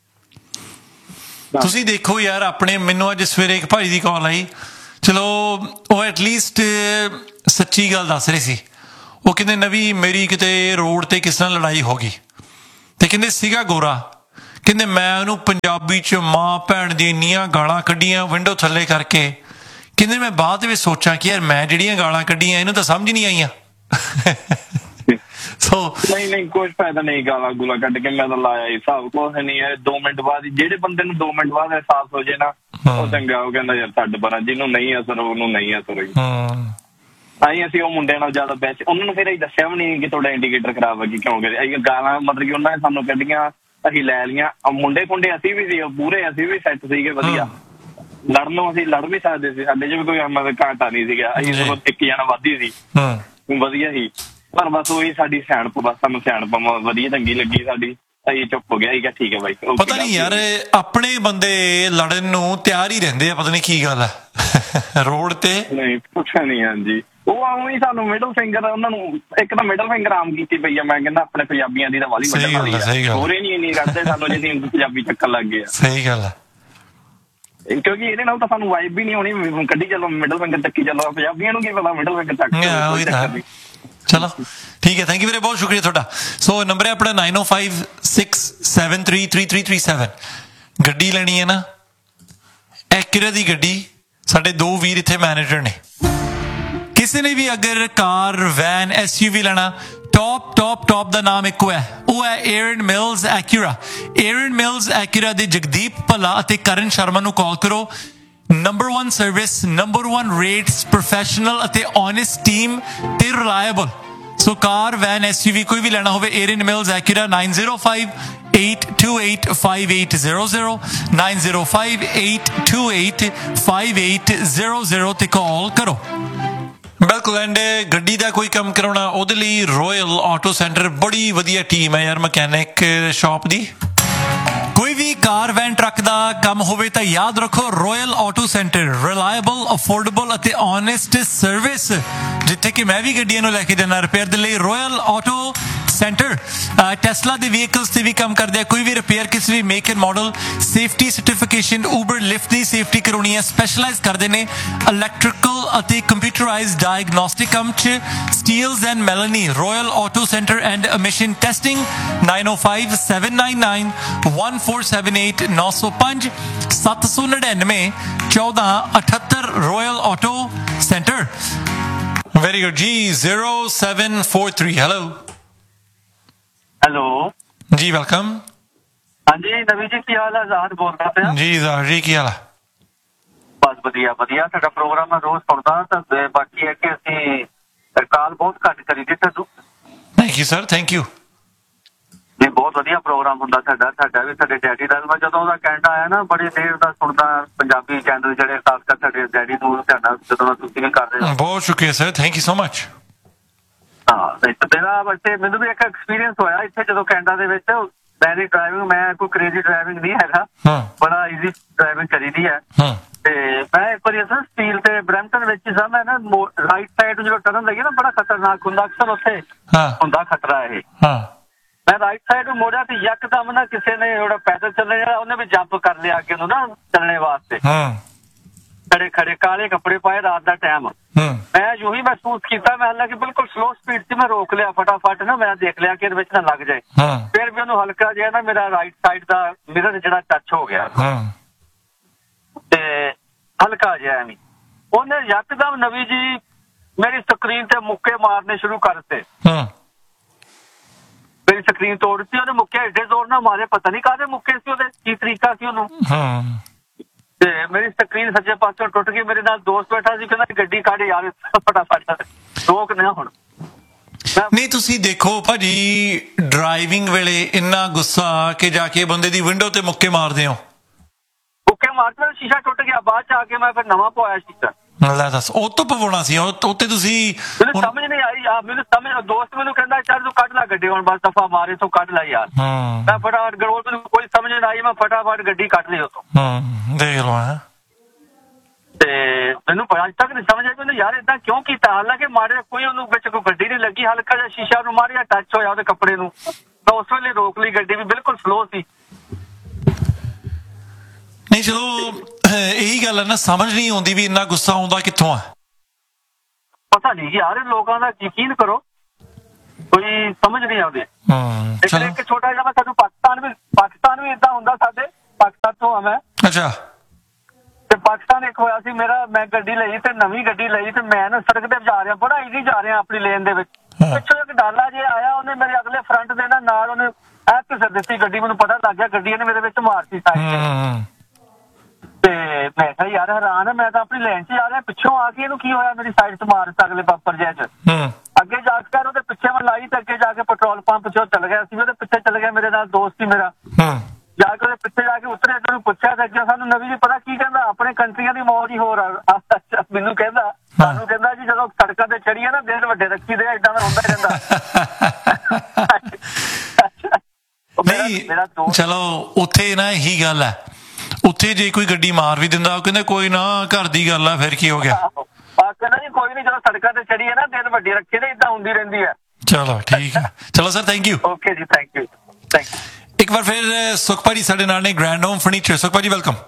[SPEAKER 6] ਤੁਸੀਂ ਦੇਖੋ ਯਾਰ ਆਪਣੇ, ਮੈਨੂੰ ਅੱਜ ਸਵੇਰੇ ਇੱਕ ਭਾਈ ਦੀ ਕਾਲ ਆਈ, ਚਲੋ ਉਹ ਐਟਲੀਸਟ ਸੱਚੀ ਗੱਲ ਦੱਸ ਰਹੇ ਸੀ। ਉਹ ਕਹਿੰਦੇ ਨਵੀਂ ਮੇਰੀ ਕਿਤੇ ਰੋਡ ਤੇ ਕਿਸੇ ਨਾਲ ਲੜਾਈ ਹੋ ਗਈ ਤੇ ਕਹਿੰਦੇ ਸੀਗਾ ਗੋਰਾ, ਕਹਿੰਦੇ ਮੈਂ ਉਹਨੂੰ ਪੰਜਾਬੀ 'ਚ ਮਾਂ ਭੈਣ ਦੀ ਇੰਨੀਆਂ ਗਾਲਾਂ ਕੱਢੀਆਂ ਵਿੰਡੋ ਥੱਲੇ ਕਰਕੇ, ਕਹਿੰਦੇ ਮੈਂ ਬਾਅਦ ਵਿੱਚ ਸੋਚਾਂ ਕਿ ਯਾਰ ਮੈਂ ਜਿਹੜੀਆਂ ਗਾਲਾਂ ਕੱਢੀਆਂ ਇਹਨੂੰ ਤਾਂ ਸਮਝ ਨਹੀਂ ਆਈਆਂ।
[SPEAKER 1] ਸੋ
[SPEAKER 6] ਨਹੀਂ ਨਹੀਂ ਕੁਝ ਫਾਇਦਾ ਨਹੀਂ, ਗਾਲਾਂ ਗੂਲਾ ਕੱਢ ਕੇ ਮੈਂ ਤਾਂ ਲਾਇਆ ਹੀ ਹਿਸਾਬ ਕੁਛ ਨਹੀਂ ਹੈ। ਦੋ ਮਿੰਟ ਬਾਅਦ ਜਿਹੜੇ ਬੰਦੇ ਨੂੰ ਦੋ ਮਿੰਟ ਬਾਅਦ ਅਹਿਸਾਸ ਹੋ ਜੇ ਨਾ ਉਹ ਚੰਗਾ, ਉਹ ਕਹਿੰਦਾ ਯਾਰ ਛੱਡ ਪਰਾਂ, ਜਿਹਨੂੰ ਨਹੀਂ ਅਸਰ ਉਹਨੂੰ ਨਹੀਂ ਅਸਰ ਹੋਈ। ਅਸੀਂ ਅਸੀਂ ਉਹ ਮੁੰਡਿਆਂ ਨਾਲ ਜ਼ਿਆਦਾ ਬੈਸਟ, ਉਹਨਾਂ ਨੂੰ ਫਿਰ ਅਸੀਂ ਦੱਸਿਆ ਵੀ ਨਹੀਂ ਕਿ ਤੁਹਾਡਾ ਇੰਡੀਕੇਟਰ ਖਰਾਬ ਹੈ ਕਿ ਕਿਉਂ ਕਰੇ। ਅਸੀਂ ਗਾਲਾਂ ਮਤਲਬ ਕਿ ਉਹਨਾਂ ਨੇ ਸਾਨੂੰ ਕੱਢੀਆਂ, ਅਸੀਂ ਲੈ ਲਈਆਂ। ਮੁੰਡੇ ਖੁੰਡੇ ਅਸੀਂ ਵੀ ਸੀ ਪੂਰੇ, ਅਸੀਂ ਵੀ ਸੈੱਟ ਸੀਗੇ ਵਧੀਆ, ਲੜਨ ਨੂੰ ਅਸੀਂ ਲੜ ਵੀ ਸਕਦੇ ਸੀ, ਸਾਡੇ 'ਚ ਵੀ ਕੋਈ ਮਤਲਬ ਘਾਟਾ ਨਹੀਂ ਸੀਗਾ। ਅਸੀਂ ਸਗੋਂ ਇੱਕ ਜਾਣਾ ਵੱਧ ਹੀ ਸੀ, ਵਧੀਆ ਸੀ। ਪਰ ਬਸ ਉਹੀ ਸਾਡੀ ਸਿਆਣਪ, ਬਸ ਸਾਨੂੰ ਸਿਆਣਪ ਵਧੀਆ ਚੰਗੀ ਲੱਗੀ ਸਾਡੀ, ਅਸੀਂ ਚੁੱਪ ਹੋ ਗਿਆ। ਅਸੀਂ ਕਿਹਾ ਠੀਕ ਹੈ ਬਾਈ।
[SPEAKER 1] ਪਤਾ ਨਹੀਂ ਯਾਰ ਆਪਣੇ ਬੰਦੇ ਲੜਨ ਨੂੰ ਤਿਆਰ ਹੀ ਰਹਿੰਦੇ ਆ, ਪਤਾ ਨਹੀਂ ਕੀ ਗੱਲ ਹੈ ਰੋਡ ਤੇ। ਨਹੀਂ
[SPEAKER 6] ਪੁੱਛਿਆ ਨਹੀਂ। ਹਾਂਜੀ ਉਹ ਆਉਂ ਹੀ ਸਾਨੂੰ ਮਿਡਲ ਫਿੰਗਰ, ਉਹਨਾਂ ਨੂੰ ਇੱਕ ਤਾਂ ਮਿਡਲ ਫਿੰਗਰ ਆਮ ਕੀਤੀ ਪਈ ਆ। ਮੈਂ ਕਹਿੰਦਾ ਆਪਣੇ ਪੰਜਾਬੀਆਂ ਦੀ ਤਾਂ ਵਾਲੀ ਵੱਡੀ ਹੋਰੇ ਨਹੀਂ ਇੰਨੀ ਕਰਦੇ ਸਾਨੂੰ ਜਿੰਨੀ ਪੰਜਾਬੀ ਚੱਕਣ ਲੱਗ ਗਏ ਆ।
[SPEAKER 1] ਸਹੀ ਗੱਲ ਹੈ,
[SPEAKER 6] ਕਿਉਂਕਿ ਇਹਦੇ ਨਾਲ ਤਾਂ ਸਾਨੂੰ ਵਾਈਬ ਵੀ ਨਹੀਂ ਹੋਣੀ, ਕੱਢੀ ਚੱਲੋ ਮਿਡਲ ਫਿੰਗਰ ਚੱਕੀ ਚੱਲੋ, ਪੰਜਾਬੀਆਂ ਨੂੰ ਕੀ ਪਤਾ ਮਿਡਲ ਫਿੰਗਰ ਚੱਕ।
[SPEAKER 1] ਚਲੋ ਠੀਕ ਹੈ, ਥੈਂਕ ਯੂ ਵੀਰੇ, ਬਹੁਤ ਸ਼ੁਕਰੀਆ ਤੁਹਾਡਾ। ਸੋ ਨੰਬਰ ਹੈ ਆਪਣਾ ਨਾਈਨ ਓ five six seven three three three three seven. ਗੱਡੀ ਲੈਣੀ ਹੈ ਨਾ, ਐਕੁਰਾ ਦੀ ਗੱਡੀ, ਸਾਡੇ ਦੋ ਵੀਰ ਇੱਥੇ ਮੈਨੇਜਰ ਨੇ। ਕਿਸੇ ਨੇ ਵੀ ਅਗਰ ਕਾਰ ਵੈਨ ਐਸ ਯੂ ਵੀ ਲੈਣਾ, ਟੌਪ ਟੌਪ ਟੌਪ ਦਾ ਨਾਮ ਇੱਕੋ ਹੈ, ਉਹ ਹੈ ਏਰਨ ਮਿਲਜ਼ ਐਕੁਰਾ। ਏਰਨ ਮਿਲਜ਼ ਐਕੁਰਾ ਦੇ ਜਗਦੀਪ ਭੱਲਾ ਅਤੇ ਕਰਨ ਸ਼ਰਮਾ ਨੂੰ ਕਾਲ ਕਰੋ। Number one service, number one rates, professional ਅਤੇ ਓਨੈਸਟ ਟੀਮ ਤੇ reliable. So car van S you ਵੀ ਕੋਈ ਵੀ ਲੈਣਾ ਹੋਵੇ, ਏਰਨ mills ਐਕੁਰਾ, nine zero five eight two eight five eight zero zero, nine zero five eight two eight five eight zero zero ਤੇ ਕਾਲ ਕਰੋ। ਬਿਲਕੁਲ। And ਗੱਡੀ ਦਾ ਕੋਈ ਕੰਮ ਕਰਾਉਣਾ, ਉਹਦੇ ਲਈ ਰੋਇਲ ਆਟੋ ਸੈਂਟਰ ਬੜੀ ਵਧੀਆ ਟੀਮ ਹੈ ਯਾਰ, ਮਕੈਨਿਕ ਸ਼ਾਪ ਦੀ। ਕੋਈ ਵੀ ਕਾਰ ਵੈਨ ਟਰੱਕ ਦਾ ਕੰਮ ਹੋਵੇ ਤਾਂ ਯਾਦ ਰੱਖੋ royal auto centre, reliable, affordable ਅਤੇ ਓਨੈਸਟ ਸਰਵਿਸ। ਜਿੱਥੇ ਕਿ ਮੈਂ ਵੀ ਗੱਡੀਆਂ ਨੂੰ ਲੈ ਕੇ ਜਾਣਾ ਰਿਪੇਅਰ ਦੇ ਲਈ, ਰੋਇਲ ਆਟੋ ਸੈਂਟਰ। ਟੈਸਲਾ ਦੇ ਵਹੀਕਲਸ ਤੇ ਵੀ ਕੰਮ ਕਰਦੇ ਆ, ਕੋਈ ਵੀ ਰਿਪੇਅਰ ਕਿਸੇ ਵੀ make and model, safety certification, Uber lift the safety ਕਰਾਉਣੀ ਹੈ, ਸਪੈਸ਼ਲਾਈਜ਼ ਕਰਦੇ ਨੇ ਇਲੈਕਟ੍ਰੀਕਲ ਅਤੇ ਕੰਪਿਊਟਰਾਈਜ਼ਡ ਡਾਇਗਨੋਸਟਿਕ ਕੰਮ 'ਚ। Steeles and ਮੈਲਨੀ, royal auto centre and emission testing, nine O five seven nine nine one four seven eight, ਨੌ ਸੌ ਪੰਜ ਸੱਤ ਸੌ ਨੜਿਨਵੇਂ ਚੌਦਾਂ ਅਠੱਤਰ, royal auto centre. Very good ਜੀ। Zero seven four three, hello.
[SPEAKER 4] Hello
[SPEAKER 1] ਜੀ, ਵੈਲਕਮ।
[SPEAKER 4] ਹਾਂਜੀ ਨਵੀ ਜੀ, ਕੀ ਹਾਲ ਹੈ? ਜ਼ਾਹਰ ਬੋਲਦਾ ਪਿਆ ਜੀ।
[SPEAKER 1] ਜ਼ਾਹਰ ਜੀ, ਕੀ ਹਾਲ ਹੈ?
[SPEAKER 4] ਬਸ ਵਧੀਆ ਵਧੀਆ, ਤੁਹਾਡਾ ਪ੍ਰੋਗਰਾਮ ਮੈਂ ਰੋਜ਼ ਸੁਣਦਾ। ਤਾਂ ਬਾਕੀ ਹੈ ਕਿ ਅਸੀਂ ਕਾਲ ਬਹੁਤ ਘੱਟ ਕਰੀ ਦੀ ਤੁਹਾਨੂੰ।
[SPEAKER 1] Thank you sir, thank you
[SPEAKER 4] ਜੀ। ਬਹੁਤ ਵਧੀਆ ਪ੍ਰੋਗਰਾਮ ਹੁੰਦਾ ਸਾਡਾ, ਸਾਡਾ ਵੀ ਸਾਡੇ ਡੈਡੀ ਦਾ। ਮੈਂ ਜਦੋਂ ਉਹਦਾ ਕੈਨੇਡਾ ਆਇਆ ਨਾ, ਬੜੀ ਦੇਰ ਦਾ ਸੁਣਦਾ ਪੰਜਾਬੀ ਚੈਨਲ ਜਿਹੜੇ, ਖਾਸ ਕਰ ਸਾਡੇ ਡੈਡੀ ਨੂੰ ਤੁਹਾਡਾ ਜਦੋਂ ਤੁਸੀਂ ਵੀ ਕਰਦੇ ਹੋ।
[SPEAKER 1] ਬਹੁਤ ਸ਼ੁਕਰੀਆ sir, thank you so much.
[SPEAKER 4] ਹਾਂ, ਮੇਰਾ ਬੱਚੇ ਮੈਨੂੰ ਵੀ ਇੱਕ ਐਕਸਪੀਰੀਅੰਸ ਹੋਇਆ ਇੱਥੇ ਜਦੋਂ ਕੈਨੇਡਾ ਦੇ ਵਿੱਚ। ਮੇਰੀ ਡਰਾਈਵਿੰਗ, ਮੈਂ ਕੋਈ ਕ੍ਰੇਜ਼ੀ ਡਰਾਈਵਿੰਗ ਨਹੀਂ ਹੈਗਾ, ਬੜਾ ਈਜ਼ੀ ਡਰਾਈਵਿੰਗ ਕਰੀ ਦੀ ਹੈ। ਤੇ ਮੈਂ ਇੱਕ ਵਾਰੀ ਅਸਲ ਸਟੀਲ ਤੇ ਬਰੈਂਪਟਨ ਵਿੱਚ ਹੀ ਸਾਂ, ਮੈਂ ਨਾ ਰਾਈਟ ਸਾਈਡ ਜਦੋਂ ਟਰਨ ਲੱਗੀ ਨਾ, ਬੜਾ ਖਤਰਨਾਕ ਹੁੰਦਾ, ਅਕਸਰ ਉੱਥੇ ਹੁੰਦਾ ਖਤਰਾ ਇਹ। ਮੈਂ ਰਾਈਟ ਸਾਈਡ ਨੂੰ ਮੋੜਿਆ ਤੇ ਯਕਦਮ ਨਾ ਕਿਸੇ ਨੇ ਜਿਹੜਾ ਪੈਦਲ ਚੱਲਣ ਜਿਹੜਾ, ਉਹਨੇ ਵੀ ਜੰਪ ਕਰ ਲਿਆ ਅੱਗੇ ਨੂੰ ਨਾ ਚੱਲਣੇ ਵਾਸਤੇ। ਖੜੇ ਖੜੇ ਕਾਲੇ ਕੱਪੜੇ ਪਾਏ, ਰਾਤ ਦਾ ਟਾਈਮ। ਮੈਂ ਯੂ ਹੀ ਮਹਿਸੂਸ ਕੀਤਾ, ਮੈਂ ਹਾਲਾਂਕਿ ਬਿਲਕੁਲ ਸਲੋ ਸਪੀਡ ਸੀ, ਮੈਂ ਰੋਕ ਲਿਆ ਫਟਾਫਟ ਨਾ, ਮੈਂ ਦੇਖ ਲਿਆ ਕਿ ਇਹਦੇ ਵਿੱਚ ਨਾ ਲੱਗ ਜਾਏ। ਫਿਰ ਵੀ ਉਹਨੂੰ ਹਲਕਾ ਜਿਹਾ ਨਾ ਮੇਰਾ ਰਾਈਟ ਸਾਈਡ ਦਾ ਮਿਰਰ ਜਿਹੜਾ ਟੱਚ ਹੋ ਗਿਆ ਤੇ ਹਲਕਾ ਜਿਹਾ ਐਵੇਂ ਉਹਨੇ ਯਕਦਮ ਨਵੀ ਜੀ ਮੇਰੀ ਸਕਰੀਨ ਤੇ ਮੁੱਕੇ ਮਾਰਨੇ ਸ਼ੁਰੂ ਕਰ ਦਿੱਤੇ। ਮੇਰੀ ਸਕਰੀਨ ਤੋੜ ਦਿੱਤੀ ਉਹਨੇ, ਮੁੱਕੇ ਏਡੇ ਜ਼ੋਰ ਨਾਲ ਮਾਰੇ, ਪਤਾ ਨਹੀਂ ਕਾਹਦੇ ਮੁੱਕੇ ਸੀ ਉਹਦੇ, ਕੀ ਤਰੀਕਾ ਸੀ ਉਹਨੂੰ। ਤੇ ਮੇਰੀ ਸਕਰੀਨ ਸੱਜੇ ਪਾਸੇ ਟੁੱਟ ਗਈ। ਮੇਰੇ ਨਾਲ ਦੋਸਤ ਬੈਠਾ ਸੀ, ਕਹਿੰਦਾ ਗੱਡੀ ਕੱਢ ਯਾਰ ਫਟਾਫਟ, ਰੋਕ ਨਾ ਹੁਣ।
[SPEAKER 1] ਨਹੀਂ ਤੁਸੀਂ ਦੇਖੋ ਭਾਜੀ, ਡਰਾਈਵਿੰਗ ਵੇਲੇ ਇੰਨਾ ਗੁੱਸਾ ਕਿ ਜਾ ਕੇ ਬੰਦੇ ਦੀ ਵਿੰਡੋ ਤੇ ਮੁੱਕੇ ਮਾਰਦੇ ਹੋ।
[SPEAKER 4] ਮੁੱਕੇ ਮਾਰਦੇ, ਸ਼ੀਸ਼ਾ ਟੁੱਟ ਗਿਆ, ਬਾਅਦ ਚ ਆ ਕੇ ਮੈਂ ਫਿਰ ਨਵਾਂ ਪਵਾਇਆ ਸ਼ੀਸ਼ਾ।
[SPEAKER 1] ਲੈ ਦੱਸ, ਉਹ ਤੋਂ ਪਵਾਉਣਾ ਸੀ ਉੱਤੇ ਤੁਸੀਂ।
[SPEAKER 4] ਮੈਨੂੰ ਸਮਝ ਨਹੀਂ ਆਈ ਯਾਰ, ਮੈਨੂੰ ਸਮਝ, ਦੋਸਤ ਮੈਨੂੰ ਕਹਿੰਦਾ ਚੱਲ ਤੂੰ ਕੱਢ ਲੈ ਗੱਡੀ ਹੁਣ, ਬਸ ਦਫਾ ਮਾਰੇ ਤੋਂ ਕੱਢ ਲੈ ਯਾਰ। ਮੈਂ ਫਟਾਫਟ ਗਰੋਲ, ਮੈਨੂੰ ਕੋਈ ਸਮਝ ਨਹੀਂ ਆਈ, ਮੈਂ ਫਟਾਫਟ ਗੱਡੀ ਕੱਢ ਲਈ ਉੱਥੋਂ।
[SPEAKER 1] ਦੇਖ ਲਓ ਹੈ।
[SPEAKER 4] ਤੇ ਮੈਨੂੰ ਅੱਜ ਤੱਕ ਨਹੀਂ ਸਮਝ ਆਈ ਮੈਨੂੰ ਯਾਰ ਏਦਾਂ ਕਿਉਂ ਕੀਤਾ। ਹਾਲਾਂਕਿ ਮਾਰਿਆ ਕੋਈ, ਉਹਨੂੰ ਵਿੱਚ ਕੋਈ ਗੱਡੀ ਨਹੀਂ ਲੱਗੀ, ਹਲਕਾ ਜਿਹਾ ਸ਼ੀਸ਼ਾ ਨੂੰ ਮਾਰਿਆ, ਟੱਚ ਹੋਇਆ ਉਹਦੇ ਕੱਪੜੇ ਨੂੰ, ਮੈਂ ਉਸ ਵੇਲੇ ਰੋਕ ਲਈ ਗੱਡੀ, ਵੀ ਬਿਲਕੁਲ ਸਲੋ ਸੀ।
[SPEAKER 1] ਨਹੀਂ ਚਲੋ ਇਹੀ ਗੱਲ ਹੈ ਨਾ, ਸਮਝ ਨਹੀਂ ਆਉਂਦੀ ਵੀ ਇੰਨਾ ਗੁੱਸਾ ਆਉਂਦਾ ਕਿੱਥੋਂ ਆ।
[SPEAKER 4] ਪਤਾ ਨਹੀਂ ਯਾਰ, ਲੋਕਾਂ ਦਾ ਯਕੀਨ ਕਰੋ, ਕੋਈ ਸਮਝ ਨਹੀਂ ਆਉਂਦੀ। ਇੱਕ ਛੋਟਾ ਜਿਹਾ ਮੈਂ ਤੁਹਾਨੂੰ ਪਾਕਿਸਤਾਨ ਵੀ, ਪਾਕਿਸਤਾਨ ਵੀ ਏਦਾਂ ਹੁੰਦਾ ਸਾਡੇ, ਪਾਕਿਸਤਾਨ ਤੋਂ ਆ ਮੈਂ।
[SPEAKER 1] ਅੱਛਾ।
[SPEAKER 4] ਤੇ ਪਾਕਿਸਤਾਨ ਇੱਕ ਹੋਇਆ ਸੀ ਮੇਰਾ, ਮੈਂ ਗੱਡੀ ਲਈ ਤੇ ਨਵੀਂ ਗੱਡੀ ਲਈ ਤੇ ਮੈਂ ਨਾ ਸੜਕ ਤੇ ਜਾ ਰਿਹਾ, ਬੜਾ ਈਜ਼ੀ ਜਾ ਰਿਹਾ ਆਪਣੀ ਲੇਨ ਦੇ ਵਿੱਚ। ਪਿੱਛੋਂ ਇੱਕ ਡਾਲਾ ਜੇ ਆਇਆ, ਉਹਨੇ ਮੇਰੇ ਅਗਲੇ ਫਰੰਟ ਦੇ ਨਾਲ ਨਾਲ ਉਹਨੇ ਐ ਘਿਸਰ ਦਿੱਤੀ ਗੱਡੀ। ਮੈਨੂੰ ਪਤਾ ਲੱਗ ਗਿਆ ਗੱਡੀ ਇਹਨੇ ਮੇਰੇ ਵਿੱਚ ਮਾਰਤੀ ਸਾਈਡ ਤੇ। ਮੈਂ ਕਿਹਾ ਯਾਰ ਹੈਰਾਨ ਹੈ, ਮੈਂ ਤਾਂ ਆਪਣੀ ਲਾਈਨ 'ਚ ਆ ਰਿਹਾ, ਪਿੱਛੋਂ ਆ ਕੇ ਇਹਨੂੰ ਕੀ ਹੋਇਆ ਮੇਰੀ ਸਾਈਡ 'ਚ ਮਾਰ ਦਿੱਤਾ ਅਗਲੇ ਬੱਪਰ ਜਿਹੇ 'ਚ। ਅੱਗੇ ਜਾ ਕੇ ਉਹਦੇ ਪਿੱਛੇ ਮੈਂ ਲਾਈ ਤੇ ਅੱਗੇ ਜਾ ਕੇ ਪੈਟਰੋਲ ਪੰਪ 'ਚ ਚੱਲ ਗਿਆ ਸੀ, ਉਹਦੇ ਪਿੱਛੇ ਚੱਲ ਗਿਆ, ਮੇਰੇ ਨਾਲ ਦੋਸਤ ਸੀ ਮੇਰਾ। ਜਾ ਕੇ ਉਹਦੇ ਪਿੱਛੇ ਜਾ ਕੇ ਉਤਰੇ, ਉਹਨੂੰ ਪੁੱਛਿਆ ਤੇ ਅੱਗੇ ਸਾਨੂੰ ਨਵੀਂ ਜੀ ਪਤਾ ਕੀ ਕਹਿੰਦਾ, ਆਪਣੇ ਕੰਟਰੀਆਂ ਦੀ ਮੌਜ ਹੀ ਹੋਰ ਆ। ਮੈਨੂੰ ਕਹਿੰਦਾ, ਸਾਨੂੰ ਕਹਿੰਦਾ ਜੀ ਜਦੋਂ ਸੜਕਾਂ ਤੇ ਚੜੀਏ ਨਾ ਦਿਨ ਵੱਡੇ ਰੱਖੀ ਦੇ, ਏਦਾਂ ਦਾ ਹੁੰਦਾ ਰਹਿੰਦਾ।
[SPEAKER 1] ਨਹੀਂ ਚਲੋ ਉੱਥੇ ਨਾ ਇਹੀ ਗੱਲ ਹੈ, ਉੱਥੇ ਜੇ ਕੋਈ ਗੱਡੀ ਮਾਰ ਵੀ ਦਿੰਦਾ ਉਹ ਕਹਿੰਦੇ ਕੋਈ ਨਾ ਘਰ ਦੀ ਗੱਲ ਆ, ਫਿਰ ਕੀ ਹੋ ਗਿਆ।
[SPEAKER 4] ਕਹਿੰਦਾ ਜੀ ਕੋਈ ਨੀ, ਜਦੋਂ ਸੜਕਾਂ ਤੇ ਚੜੀਏ ਨਾ ਦਿਨ ਵੱਡੀ ਰੱਖੀ ਦੇ, ਏਦਾਂ ਹੁੰਦੀ ਰਹਿੰਦੀ ਹੈ।
[SPEAKER 1] ਚਲੋ ਠੀਕ ਹੈ, ਚਲੋ ਸਰ ਥੈਂਕ ਯੂ।
[SPEAKER 4] ਓਕੇ ਜੀ, ਥੈਂਕ ਯੂ ਥੈਂਕ ਯੂ।
[SPEAKER 1] ਇੱਕ ਵਾਰ ਫਿਰ ਸੁਖਪਾ ਜੀ ਸਾਡੇ ਨਾਲ ਨੇ, ਗ੍ਰੈਂਡ ਹੋਮ ਫਰਨੀਚਰ। ਸੁਖਪਾ ਜੀ ਵੈਲਕਮ।